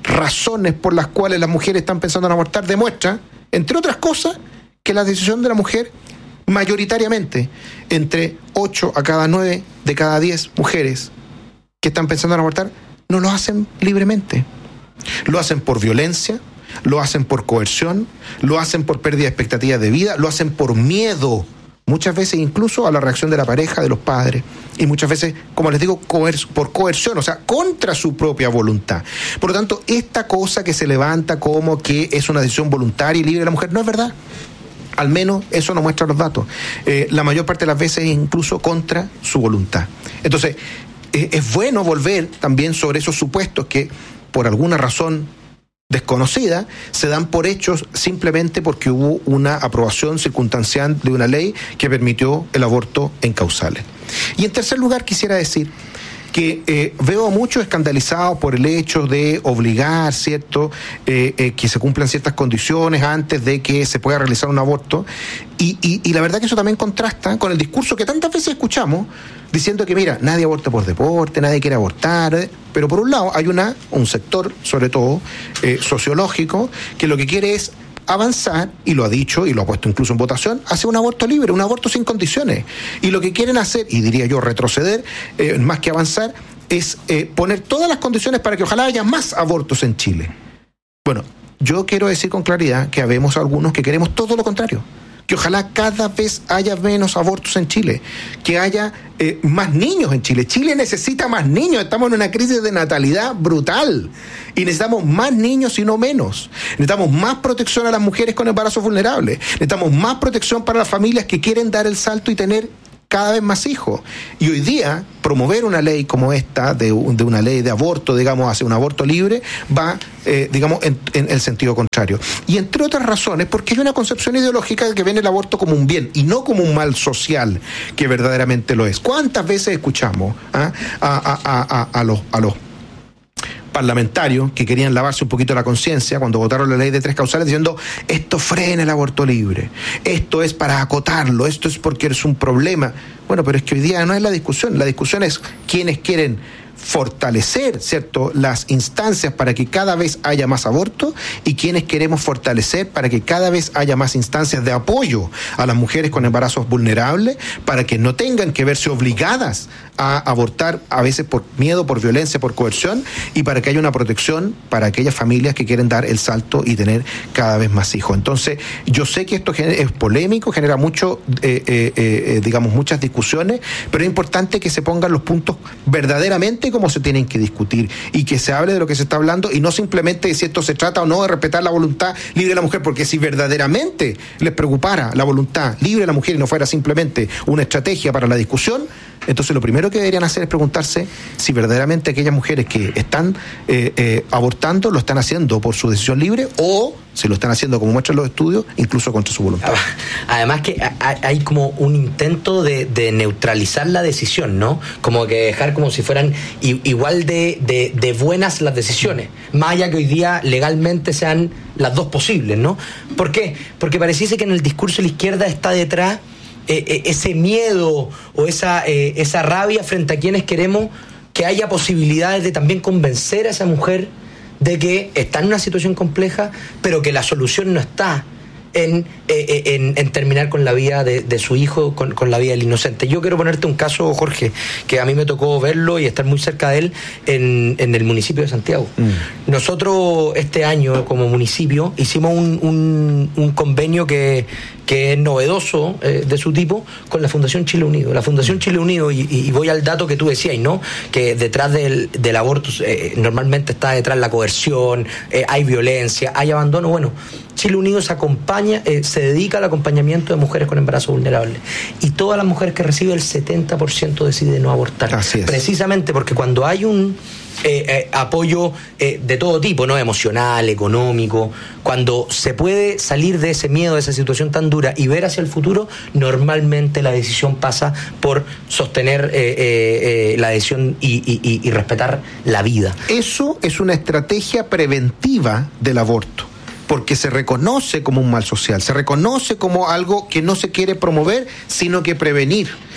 razones por las cuales las mujeres están pensando en abortar demuestra, entre otras cosas, que la decisión de la mujer, mayoritariamente, entre ocho a cada nueve de cada diez mujeres que están pensando en abortar, no lo hacen libremente. Lo hacen por violencia, lo hacen por coerción, lo hacen por pérdida de expectativas de vida, lo hacen por miedo, muchas veces incluso a la reacción de la pareja, de los padres, y muchas veces, como les digo, coer- por coerción, o sea, contra su propia voluntad. Por lo tanto, esta cosa que se levanta como que es una decisión voluntaria y libre de la mujer, no es verdad. Al menos eso nos muestran los datos. Eh, la mayor parte de las veces incluso contra su voluntad. Entonces, eh, es bueno volver también sobre esos supuestos que, por alguna razón desconocida, se dan por hechos simplemente porque hubo una aprobación circunstancial de una ley que permitió el aborto en causales. Y en tercer lugar, quisiera decir que eh, veo a muchos escandalizados por el hecho de obligar, ¿cierto?, eh, eh, que se cumplan ciertas condiciones antes de que se pueda realizar un aborto. Y, y, y la verdad que eso también contrasta con el discurso que tantas veces escuchamos, diciendo que, mira, nadie aborta por deporte, nadie quiere abortar, eh, pero por un lado hay una un sector, sobre todo, eh, sociológico, que lo que quiere es avanzar, y lo ha dicho y lo ha puesto incluso en votación, hacia un aborto libre, un aborto sin condiciones. Y lo que quieren hacer, y diría yo retroceder, eh, más que avanzar, es eh, poner todas las condiciones para que ojalá haya más abortos en Chile. Bueno, yo quiero decir con claridad que habemos algunos que queremos todo lo contrario. Que ojalá cada vez haya menos abortos en Chile, que haya eh, más niños en Chile. Chile necesita más niños, estamos en una crisis de natalidad brutal y necesitamos más niños y no menos. Necesitamos más protección a las mujeres con embarazos vulnerables, necesitamos más protección para las familias que quieren dar el salto y tener cada vez más hijos. Y hoy día, promover una ley como esta, de, de una ley de aborto, digamos, hacia un aborto libre, va, eh, digamos, en, en el sentido contrario. Y entre otras razones, porque hay una concepción ideológica que ve el aborto como un bien y no como un mal social, que verdaderamente lo es. ¿Cuántas veces escuchamos ¿ah? a, a, a, a, a los... A los parlamentarios que querían lavarse un poquito la conciencia cuando votaron la ley de tres causales diciendo esto frena el aborto libre, esto es para acotarlo, esto es porque es un problema? Bueno, pero es que hoy día no es la discusión, la discusión es quienes quieren fortalecer, ¿cierto?, las instancias para que cada vez haya más aborto y quienes queremos fortalecer para que cada vez haya más instancias de apoyo a las mujeres con embarazos vulnerables para que no tengan que verse obligadas a abortar, a veces por miedo, por violencia, por coerción, y para que haya una protección para aquellas familias que quieren dar el salto y tener cada vez más hijos. Entonces, yo sé que esto es polémico, genera mucho, eh, eh, eh, digamos, muchas discusiones, pero es importante que se pongan los puntos verdaderamente como se tienen que discutir y que se hable de lo que se está hablando y no simplemente de si esto se trata o no de respetar la voluntad libre de la mujer, porque si verdaderamente les preocupara la voluntad libre de la mujer y no fuera simplemente una estrategia para la discusión, entonces lo primero que deberían hacer es preguntarse si verdaderamente aquellas mujeres que están eh, eh, abortando lo están haciendo por su decisión libre o si lo están haciendo, como muestran los estudios, incluso contra su voluntad. Además que hay como un intento de, de neutralizar la decisión, ¿no? Como que dejar como si fueran igual de, de, de buenas las decisiones, más allá que hoy día legalmente sean las dos posibles, ¿no? ¿Por qué? Porque pareciese que en el discurso de la izquierda está detrás eh, eh, ese miedo o esa, eh, esa rabia frente a quienes queremos que haya posibilidades de también convencer a esa mujer de que está en una situación compleja, pero que la solución no está en, eh, en, en terminar con la vida de, de su hijo, con, con la vida del inocente. Yo quiero ponerte un caso, Jorge, que a mí me tocó verlo y estar muy cerca de él en, en el municipio de Santiago. Mm. Nosotros este año, como municipio, hicimos un, un, un convenio que, que es novedoso eh, de su tipo con la Fundación Chile Unido. La Fundación Chile Unido, y, y voy al dato que tú decías, ¿no?, que detrás del, del aborto eh, normalmente está detrás la coerción, eh, hay violencia, hay abandono. Bueno, Chile Unido se acompaña, eh, se dedica al acompañamiento de mujeres con embarazo vulnerable. Y todas las mujeres que reciben, el setenta por ciento deciden no abortar. Así es. Precisamente porque cuando hay un eh, eh, apoyo eh, de todo tipo, ¿no?, emocional, económico, cuando se puede salir de ese miedo, de esa situación tan dura y ver hacia el futuro, normalmente la decisión pasa por sostener eh, eh, eh, la decisión y, y, y respetar la vida. Eso es una estrategia preventiva del aborto, porque se reconoce como un mal social, se reconoce como algo que no se quiere promover, sino que prevenir.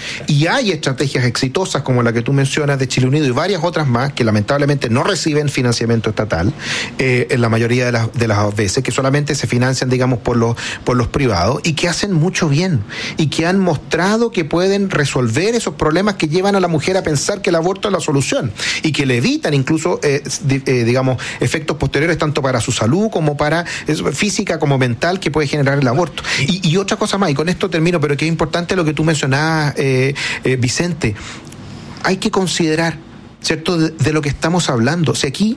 Y hay estrategias exitosas como la que tú mencionas de Chile Unido y varias otras más que lamentablemente no reciben financiamiento estatal eh, en la mayoría de las, de las veces, que solamente se financian, digamos, por los, por los privados y que hacen mucho bien y que han mostrado que pueden resolver esos problemas que llevan a la mujer a pensar que el aborto es la solución y que le evitan incluso, eh, eh, digamos, efectos posteriores tanto para su salud como para eh, física como mental que puede generar el aborto. Y, y otra cosa más, y con esto termino, pero que es importante lo que tú mencionabas, eh, eh, Vicente, hay que considerar, ¿cierto?, de, de lo que estamos hablando. O sea, aquí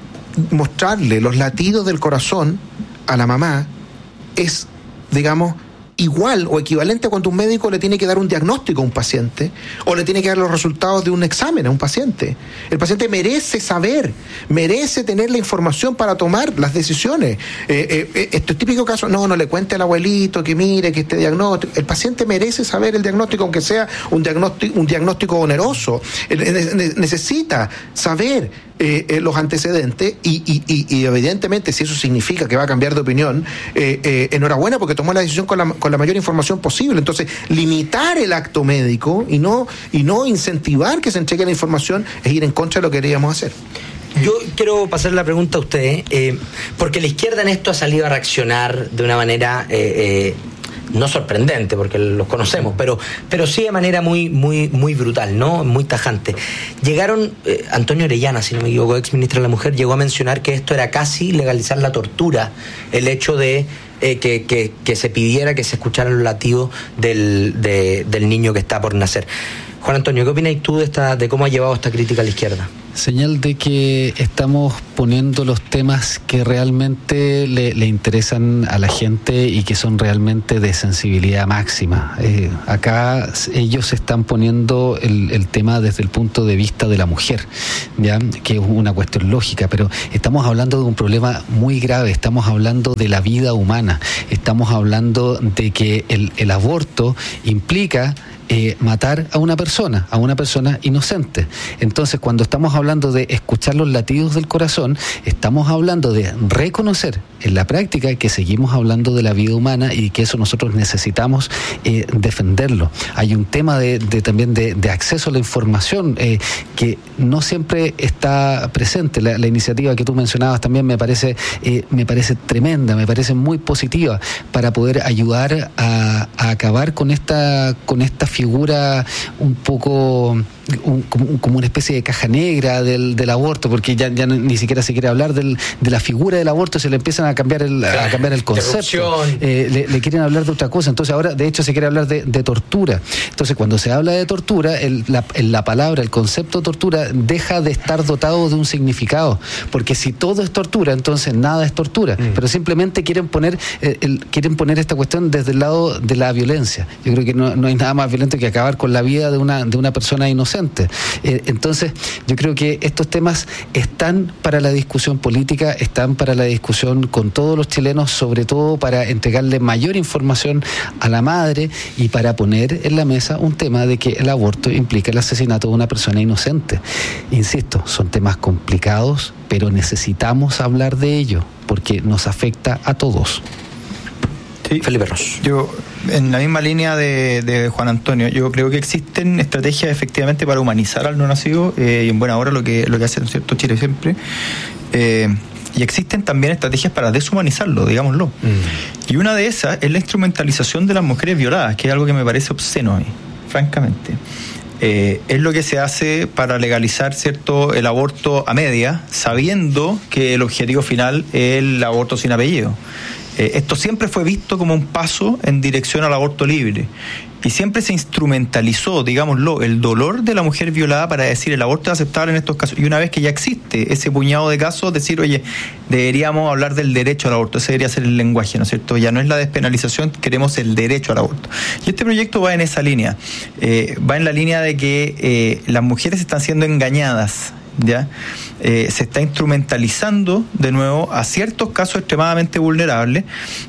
mostrarle los latidos del corazón a la mamá es, digamos, igual o equivalente a cuando un médico le tiene que dar un diagnóstico a un paciente o le tiene que dar los resultados de un examen a un paciente. El paciente merece saber, merece tener la información para tomar las decisiones. Eh, eh, este típico caso, no, no le cuente al abuelito que mire, que este diagnóstico. El paciente merece saber el diagnóstico, aunque sea un diagnóstico, un diagnóstico oneroso. Eh, necesita saber Eh, eh, los antecedentes y, y, y, y evidentemente si eso significa que va a cambiar de opinión, eh, eh, enhorabuena porque tomó la decisión con la, con la mayor información posible. Entonces, limitar el acto médico y no, y no incentivar que se entregue la información es ir en contra de lo que queríamos hacer. Yo quiero pasar la pregunta a usted, eh, porque la izquierda en esto ha salido a reaccionar de una manera eh, eh, no sorprendente, porque los conocemos, pero, pero sí de manera muy, muy, muy brutal, ¿no? Muy tajante. Llegaron, eh, Antonio Orellana, si no me equivoco, ex ministro de la Mujer, llegó a mencionar que esto era casi legalizar la tortura, el hecho de eh, que, que, que se pidiera que se escucharan los latidos del, de, del niño que está por nacer. Juan Antonio, ¿qué opinas tú de, esta, de cómo ha llevado esta crítica a la izquierda? Señal de que estamos poniendo los temas que realmente le, le interesan a la gente y que son realmente de sensibilidad máxima. Eh, acá ellos están poniendo el, el tema desde el punto de vista de la mujer, ¿ya? Que es una cuestión lógica, pero estamos hablando de un problema muy grave, estamos hablando de la vida humana, estamos hablando de que el, el aborto implica Eh, matar a una persona, a una persona inocente. Entonces, cuando estamos hablando de escuchar los latidos del corazón, estamos hablando de reconocer en la práctica que seguimos hablando de la vida humana y que eso nosotros necesitamos eh, defenderlo. Hay un tema de, de también de, de acceso a la información eh, que no siempre está presente. La, la iniciativa que tú mencionabas también me parece eh, me parece tremenda, me parece muy positiva para poder ayudar a, a acabar con esta con esta figura un poco un, como, como una especie de caja negra del, del aborto, porque ya, ya ni siquiera se quiere hablar del, de la figura del aborto, se le empiezan a cambiar el, a cambiar el concepto, eh, le, le quieren hablar de otra cosa. Entonces ahora de hecho se quiere hablar de, de tortura. Entonces cuando se habla de tortura, el, la, la palabra, el concepto tortura deja de estar dotado de un significado, porque si todo es tortura, entonces nada es tortura, mm. pero simplemente quieren poner eh, el, quieren poner esta cuestión desde el lado de la violencia. Yo creo que no, no hay nada más violento que acabar con la vida de una, de una persona inocente. Eh, entonces, yo creo que estos temas están para la discusión política, están para la discusión con todos los chilenos, sobre todo para entregarle mayor información a la madre y para poner en la mesa un tema de que el aborto implica el asesinato de una persona inocente. Insisto, son temas complicados, pero necesitamos hablar de ello, porque nos afecta a todos. Sí, Felipe Ros. Yo, en la misma línea de, de Juan Antonio, yo creo que existen estrategias efectivamente para humanizar al no nacido, eh, y en buena hora lo que, lo que hace, ¿cierto?, Chile siempre. Eh, y existen también estrategias para deshumanizarlo, digámoslo. Mm. Y una de esas es la instrumentalización de las mujeres violadas, que es algo que me parece obsceno hoy, francamente. Eh, es lo que se hace para legalizar, ¿cierto?, el aborto a media, sabiendo que el objetivo final es el aborto sin apellido. Eh, esto siempre fue visto como un paso en dirección al aborto libre y siempre se instrumentalizó, digámoslo, el dolor de la mujer violada para decir el aborto es aceptable en estos casos. Y una vez que ya existe ese puñado de casos, decir, oye, deberíamos hablar del derecho al aborto, ese debería ser el lenguaje, ¿no es cierto? Ya no es la despenalización, queremos el derecho al aborto. Y este proyecto va en esa línea, eh, va en la línea de que eh, las mujeres están siendo engañadas, ¿ya? Eh, se está instrumentalizando de nuevo a ciertos casos extremadamente vulnerables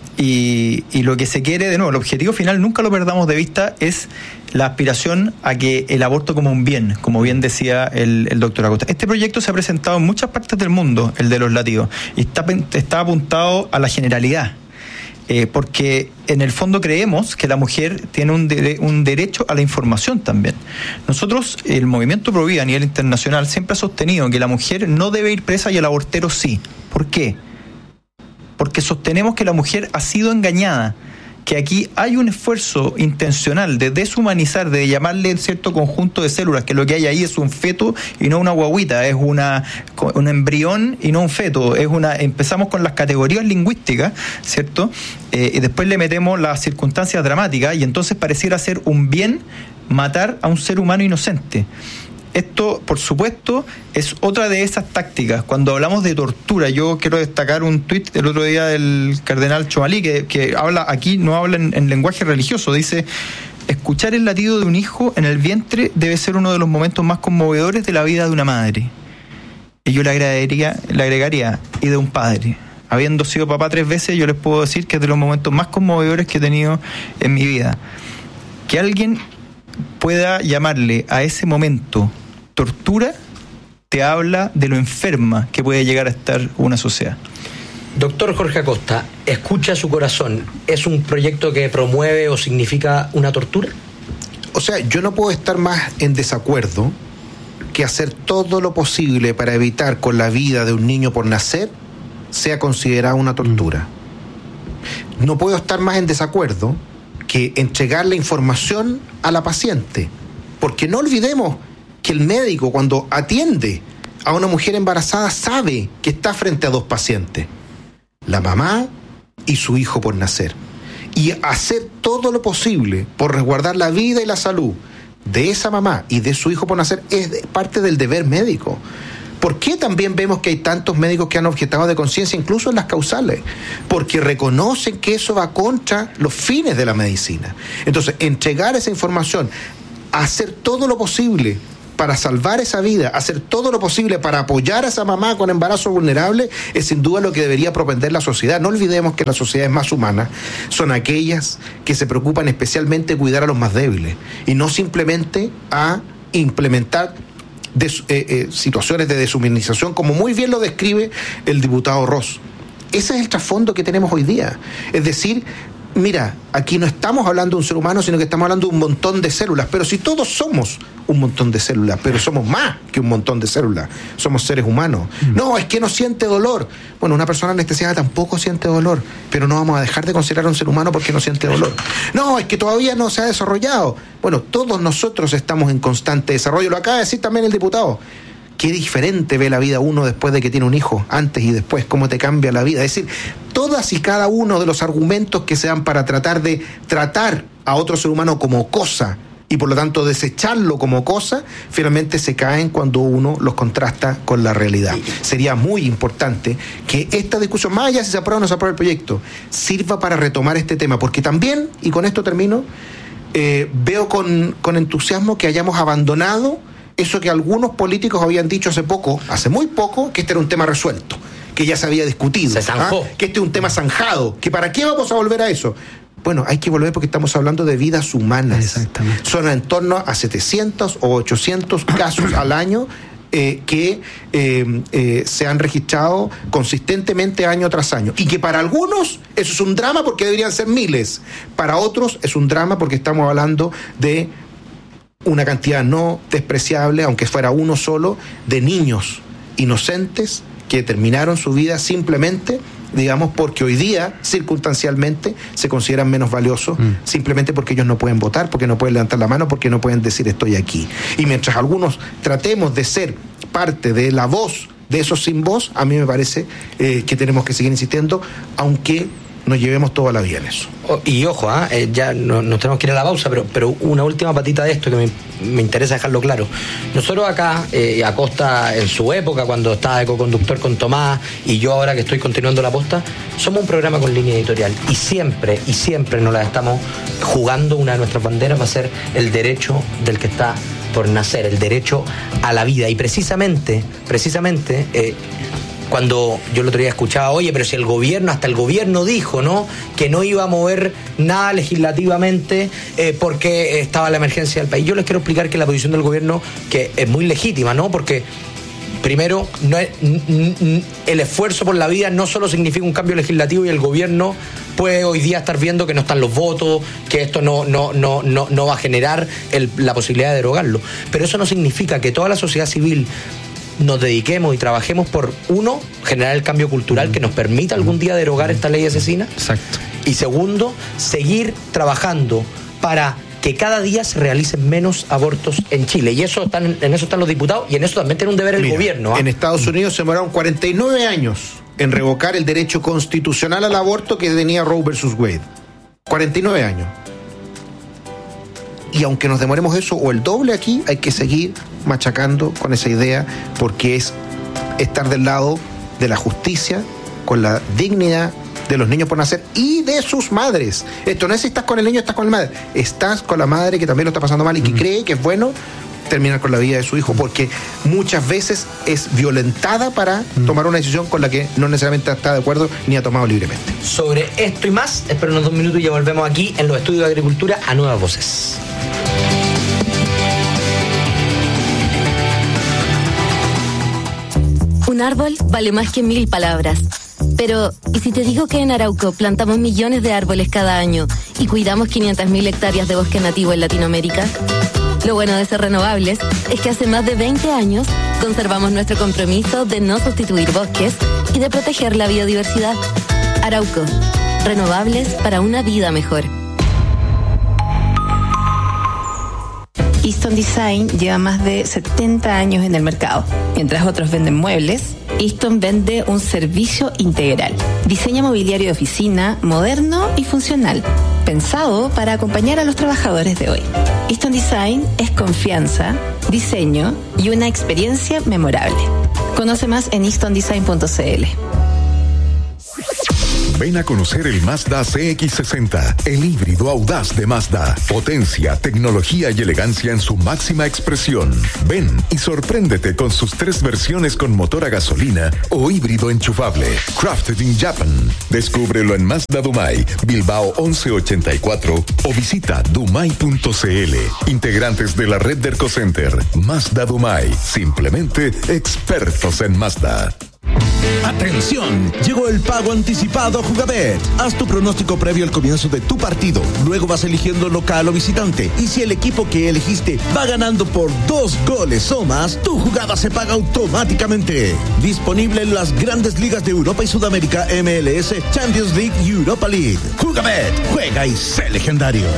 y, y lo que se quiere, de nuevo, el objetivo final, nunca lo perdamos de vista, es la aspiración a que el aborto como un bien, como bien decía el, el doctor Acosta. Este proyecto se ha presentado en muchas partes del mundo, el de los latidos, y está, está apuntado a la generalidad. Eh, porque en el fondo creemos que la mujer tiene un, de, un derecho a la información también. Nosotros, el movimiento Pro Vida a nivel internacional siempre ha sostenido que la mujer no debe ir presa y el abortero sí. ¿Por qué? Porque sostenemos que la mujer ha sido engañada, que aquí hay un esfuerzo intencional de deshumanizar, de llamarle cierto conjunto de células, que lo que hay ahí es un feto y no una guaguita, es una un embrión y no un feto, es una empezamos con las categorías lingüísticas, ¿cierto? Eh, y después le metemos las circunstancias dramáticas y entonces pareciera ser un bien matar a un ser humano inocente. Esto, por supuesto, es otra de esas tácticas. Cuando hablamos de tortura, yo quiero destacar un tuit del otro día del cardenal Chomalí, que, que habla aquí, no habla en, en lenguaje religioso, dice: escuchar el latido de un hijo en el vientre debe ser uno de los momentos más conmovedores de la vida de una madre. Y yo le agregaría, le agregaría, y de un padre. Habiendo sido papá tres veces, yo les puedo decir que es de los momentos más conmovedores que he tenido en mi vida. Que alguien pueda llamarle a ese momento tortura, te habla de lo enferma que puede llegar a estar una sociedad. Doctor Jorge Acosta, ¿escucha su corazón? ¿Es un proyecto que promueve o significa una tortura? O sea, yo no puedo estar más en desacuerdo que hacer todo lo posible para evitar con la vida de un niño por nacer sea considerada una tortura. No puedo estar más en desacuerdo que entregar la información a la paciente, porque no olvidemos que el médico, cuando atiende a una mujer embarazada, sabe que está frente a dos pacientes, la mamá y su hijo por nacer, y hacer todo lo posible por resguardar la vida y la salud de esa mamá y de su hijo por nacer es parte del deber médico. ¿Por qué también vemos que hay tantos médicos que han objetado de conciencia, incluso en las causales? Porque reconocen que eso va contra los fines de la medicina. Entonces, entregar esa información, hacer todo lo posible para salvar esa vida, hacer todo lo posible para apoyar a esa mamá con embarazo vulnerable, es sin duda lo que debería propender la sociedad. No olvidemos que las sociedades más humanas son aquellas que se preocupan especialmente de cuidar a los más débiles y no simplemente a implementar de, eh, eh, situaciones de deshumanización, como muy bien lo describe el diputado Ross. Ese es el trasfondo que tenemos hoy día. Es decir, mira, aquí no estamos hablando de un ser humano, sino que estamos hablando de un montón de células. Pero si todos somos un montón de células, pero somos más que un montón de células, somos seres humanos. Mm. No, es que no siente dolor. Bueno, una persona anestesiada tampoco siente dolor, pero no vamos a dejar de considerar a un ser humano porque no siente dolor. No, es que todavía no se ha desarrollado. Bueno, todos nosotros estamos en constante desarrollo. Lo acaba de decir también el diputado. Qué diferente ve la vida uno después de que tiene un hijo, antes y después, cómo te cambia la vida. Es decir, todas y cada uno de los argumentos que se dan para tratar de tratar a otro ser humano como cosa y por lo tanto desecharlo como cosa, finalmente se caen cuando uno los contrasta con la realidad. Sería muy importante que esta discusión, más allá si se aprueba o no se aprueba el proyecto, sirva para retomar este tema, porque también, y con esto termino, eh, veo con, con entusiasmo que hayamos abandonado eso que algunos políticos habían dicho hace poco, hace muy poco, que este era un tema resuelto, que ya se había discutido, se zanjó. ¿ah? Que este es un tema zanjado, que para qué vamos a volver a eso. Bueno, hay que volver porque estamos hablando de vidas humanas. Exactamente. Son en torno a setecientos o ochocientos casos al año eh, que eh, eh, se han registrado consistentemente año tras año. Y que para algunos eso es un drama porque deberían ser miles. Para otros es un drama porque estamos hablando de una cantidad no despreciable, aunque fuera uno solo, de niños inocentes que terminaron su vida simplemente, digamos, porque hoy día, circunstancialmente, se consideran menos valiosos, mm. simplemente porque ellos no pueden votar, porque no pueden levantar la mano, porque no pueden decir estoy aquí. Y mientras algunos tratemos de ser parte de la voz de esos sin voz, a mí me parece eh, que tenemos que seguir insistiendo, aunque nos llevemos toda la vida en eso. Oh, y ojo, ¿eh? ya no, nos tenemos que ir a la pausa, pero, pero una última patita de esto que me, me interesa dejarlo claro. Nosotros acá, eh, Acosta en su época, cuando estaba de co-conductor con Tomás, y yo ahora que estoy continuando la posta, somos un programa con línea editorial, y siempre, y siempre nos la estamos jugando. Una de nuestras banderas va a ser el derecho del que está por nacer, el derecho a la vida. Y precisamente, precisamente, eh, cuando yo el otro día escuchaba, oye, pero si el gobierno, hasta el gobierno dijo, ¿no?, que no iba a mover nada legislativamente eh, porque estaba la emergencia del país. Yo les quiero explicar que la posición del gobierno, que es muy legítima, ¿no?, porque Primero, no es, n- n- el esfuerzo por la vida no solo significa un cambio legislativo y el gobierno puede hoy día estar viendo que no están los votos, que esto no, no, no, no, no va a generar el, la posibilidad de derogarlo. Pero eso no significa que toda la sociedad civil nos dediquemos y trabajemos por, uno, generar el cambio cultural que nos permita algún día derogar esta ley asesina. Exacto. Y segundo, seguir trabajando para que cada día se realicen menos abortos en Chile. Y eso están, en eso están los diputados y en eso también tiene un deber el Mira, gobierno. ¿eh? En Estados Unidos se demoraron cuarenta y nueve años en revocar el derecho constitucional al aborto que tenía Roe versus Wade. cuarenta y nueve años. Y aunque nos demoremos eso o el doble aquí, hay que seguir machacando con esa idea porque es estar del lado de la justicia, con la dignidad de los niños por nacer y de sus madres. Esto no es si estás con el niño, estás con la madre. Estás con la madre que también lo está pasando mal y que mm. cree que es bueno terminar con la vida de su hijo, porque muchas veces es violentada para mm. tomar una decisión con la que no necesariamente está de acuerdo ni ha tomado libremente. Sobre esto y más, espero unos dos minutos y ya volvemos aquí en los estudios de agricultura a Nuevas Voces. Un árbol vale más que mil palabras. Pero, ¿y si te digo que en Arauco plantamos millones de árboles cada año y cuidamos quinientas mil hectáreas de bosque nativo en Latinoamérica? Lo bueno de ser renovables es que hace más de veinte años conservamos nuestro compromiso de no sustituir bosques y de proteger la biodiversidad. Arauco, renovables para una vida mejor. Easton Design lleva más de setenta años en el mercado. Mientras otros venden muebles, Easton vende un servicio integral. Diseño mobiliario de oficina, moderno y funcional, pensado para acompañar a los trabajadores de hoy. Easton Design es confianza, diseño y una experiencia memorable. Conoce más en easton design punto c l. Ven a conocer el Mazda C X sesenta, el híbrido audaz de Mazda. Potencia, tecnología y elegancia en su máxima expresión. Ven y sorpréndete con sus tres versiones con motor a gasolina o híbrido enchufable. Crafted in Japan. Descúbrelo en Mazda Dumai, Bilbao once ochenta y cuatro o visita dumai punto c l. Integrantes de la red Derco Center. Mazda Dumai. Simplemente expertos en Mazda. ¡Atención! Llegó el pago anticipado a Jugabet. Haz tu pronóstico previo al comienzo de tu partido. Luego vas eligiendo local o visitante. Y si el equipo que elegiste va ganando por dos goles o más, tu jugada se paga automáticamente. Disponible en las grandes ligas de Europa y Sudamérica, M L S, Champions League y Europa League. Jugabet, juega y sé legendario.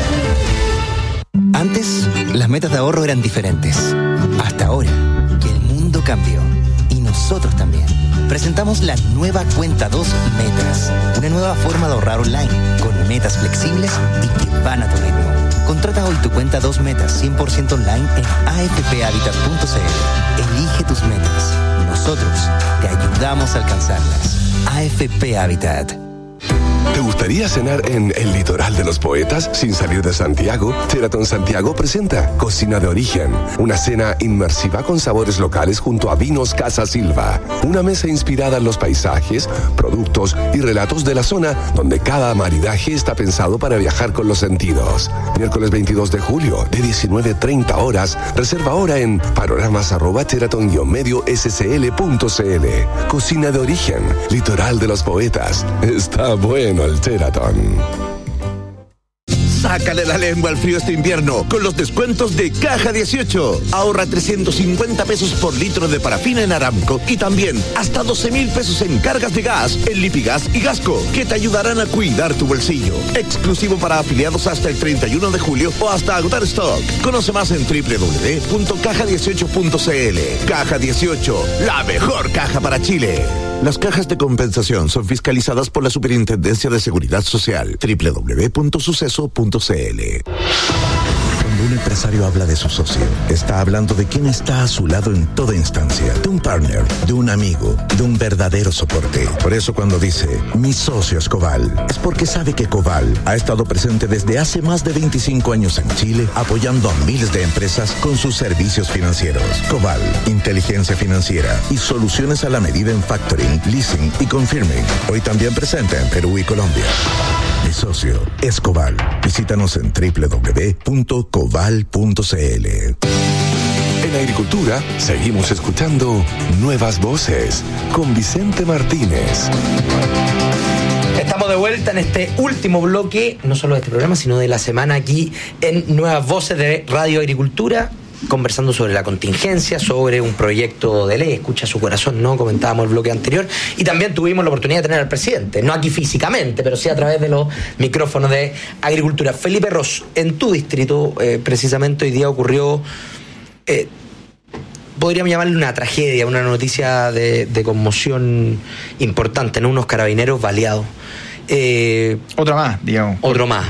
Antes, las metas de ahorro eran diferentes. Hasta ahora, que el mundo cambió. Y nosotros también. Presentamos la nueva Cuenta dos Metas, una nueva forma de ahorrar online, con metas flexibles y que van a tu ritmo. Contrata hoy tu Cuenta dos Metas cien por ciento online en a f p habitat punto c l. Elige tus metas. Nosotros te ayudamos a alcanzarlas. A F P Habitat. ¿Te gustaría cenar en el litoral de los poetas sin salir de Santiago? Sheraton Santiago presenta Cocina de Origen, una cena inmersiva con sabores locales junto a Vinos Casa Silva. Una mesa inspirada en los paisajes, productos y relatos de la zona, donde cada maridaje está pensado para viajar con los sentidos. Miércoles veintidós de julio, de diecinueve treinta horas. Reserva ahora en panoramas arroba sheraton guion medio s c l punto c l. Cocina de Origen, litoral de los poetas. Está bueno el Sheraton. Sácale la lengua al frío este invierno con los descuentos de Caja dieciocho. Ahorra trescientos cincuenta pesos por litro de parafina en Aramco y también hasta doce mil pesos en cargas de gas en Lipigas y Gasco, que te ayudarán a cuidar tu bolsillo. Exclusivo para afiliados hasta el treinta y uno de julio o hasta agotar stock. Conoce más en doble u doble u doble u punto caja dieciocho punto c l. Caja dieciocho, la mejor caja para Chile. Las cajas de compensación son fiscalizadas por la Superintendencia de Seguridad Social. doble u doble u doble u punto suceso punto c l. Cuando un empresario habla de su socio, está hablando de quien está a su lado en toda instancia, de un partner, de un amigo, de un verdadero soporte. Por eso cuando dice, mi socio es Coval, es porque sabe que Coval ha estado presente desde hace más de veinticinco años en Chile, apoyando a miles de empresas con sus servicios financieros. Coval, inteligencia financiera y soluciones a la medida en factoring, leasing y confirming. Hoy también presente en Perú y Colombia. Mi socio es Coval. Visítanos en doble u doble u doble u punto coval punto c l. En Agricultura seguimos escuchando Nuevas Voces con Vicente Martínez. Estamos de vuelta en este último bloque, no solo de este programa, sino de la semana aquí en Nuevas Voces de Radio Agricultura, conversando sobre la contingencia, sobre un proyecto de ley, escucha su corazón, ¿no? Comentábamos el bloque anterior, y también tuvimos la oportunidad de tener al presidente, no aquí físicamente, pero sí a través de los micrófonos de Agricultura. Felipe Ros, en tu distrito, eh, precisamente hoy día ocurrió, eh, podríamos llamarle una tragedia, una noticia de, de conmoción importante, ¿no? Unos carabineros baleados. Eh, Otra más, digamos. Otro más.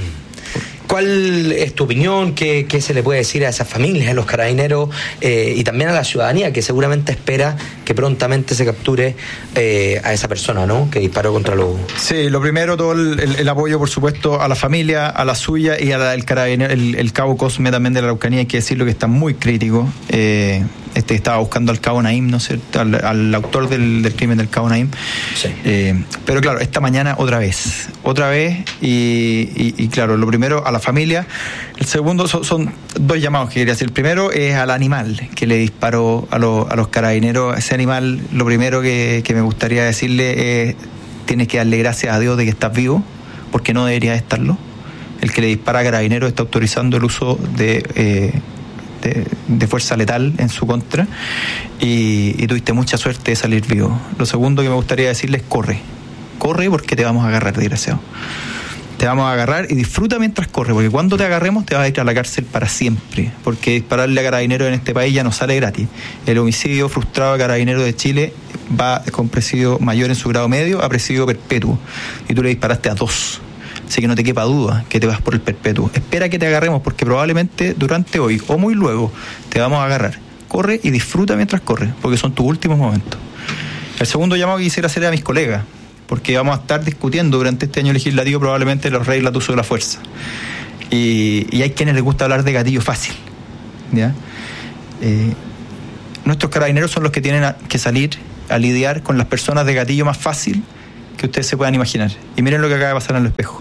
¿Cuál es tu opinión? ¿Qué, qué se le puede decir a esas familias, a los carabineros eh, y también a la ciudadanía que seguramente espera que prontamente se capture eh, a esa persona, ¿no? Que disparó contra los... Sí, lo primero, todo el, el, el apoyo, por supuesto, a la familia, a la suya y al carabinero, el, el cabo Cosme también de la Araucanía, hay que decirlo que está muy crítico. Eh, este estaba buscando al cabo Naim, ¿no es cierto? Al, al autor del, del crimen del cabo Naim. Sí. Eh, pero claro, esta mañana otra vez, otra vez y, y, y claro, lo primero a la familia. El segundo son, son dos llamados que quería hacer. El primero es al animal que le disparó a, lo, a los carabineros. Ese animal, lo primero que, que me gustaría decirle es: tienes que darle gracias a Dios de que estás vivo, porque no debería estarlo. El que le dispara a carabineros está autorizando el uso de, eh, de, de fuerza letal en su contra, y, y tuviste mucha suerte de salir vivo. Lo segundo que me gustaría decirle es: corre, corre porque te vamos a agarrar, desgraciado. Te vamos a agarrar y disfruta mientras corre, porque cuando te agarremos te vas a ir a la cárcel para siempre, porque dispararle a carabineros en este país ya no sale gratis. El homicidio frustrado a carabineros de Chile va con presidio mayor en su grado medio a presidio perpetuo, y tú le disparaste a dos, así que no te quepa duda que te vas por el perpetuo. Espera que te agarremos, porque probablemente durante hoy o muy luego te vamos a agarrar. Corre y disfruta mientras corre, porque son tus últimos momentos. El segundo llamado que quisiera hacer a mis colegas, porque vamos a estar discutiendo durante este año legislativo probablemente las reglas de uso de la fuerza. Y, y hay quienes les gusta hablar de gatillo fácil, ¿ya? Eh, nuestros carabineros son los que tienen a, que salir a lidiar con las personas de gatillo más fácil que ustedes se puedan imaginar. Y miren lo que acaba de pasar en el espejo.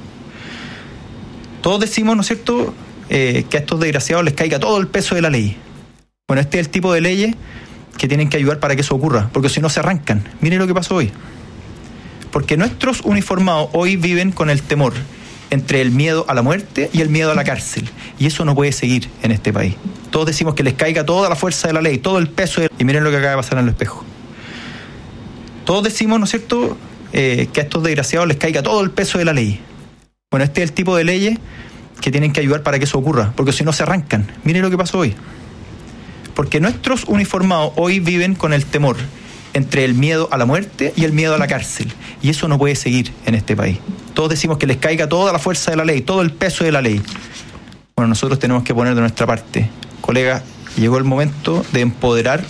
Todos decimos, ¿no es cierto?, eh, que a estos desgraciados les caiga todo el peso de la ley. Bueno, este es el tipo de leyes que tienen que ayudar para que eso ocurra, porque si no se arrancan. Miren lo que pasó hoy. Porque nuestros uniformados hoy viven con el temor entre el miedo a la muerte y el miedo a la cárcel. Y eso no puede seguir en este país. Todos decimos que les caiga toda la fuerza de la ley, todo el peso de... Y miren lo que acaba de pasar en el espejo. Todos decimos, ¿no es cierto?, eh, que a estos desgraciados les caiga todo el peso de la ley. Bueno, este es el tipo de leyes que tienen que ayudar para que eso ocurra, porque si no se arrancan. Miren lo que pasó hoy. Porque nuestros uniformados hoy viven con el temor entre el miedo a la muerte y el miedo a la cárcel. Y eso no puede seguir en este país. Todos decimos que les caiga toda la fuerza de la ley, todo el peso de la ley. Bueno, nosotros tenemos que poner de nuestra parte. Colegas, llegó el momento de empoderar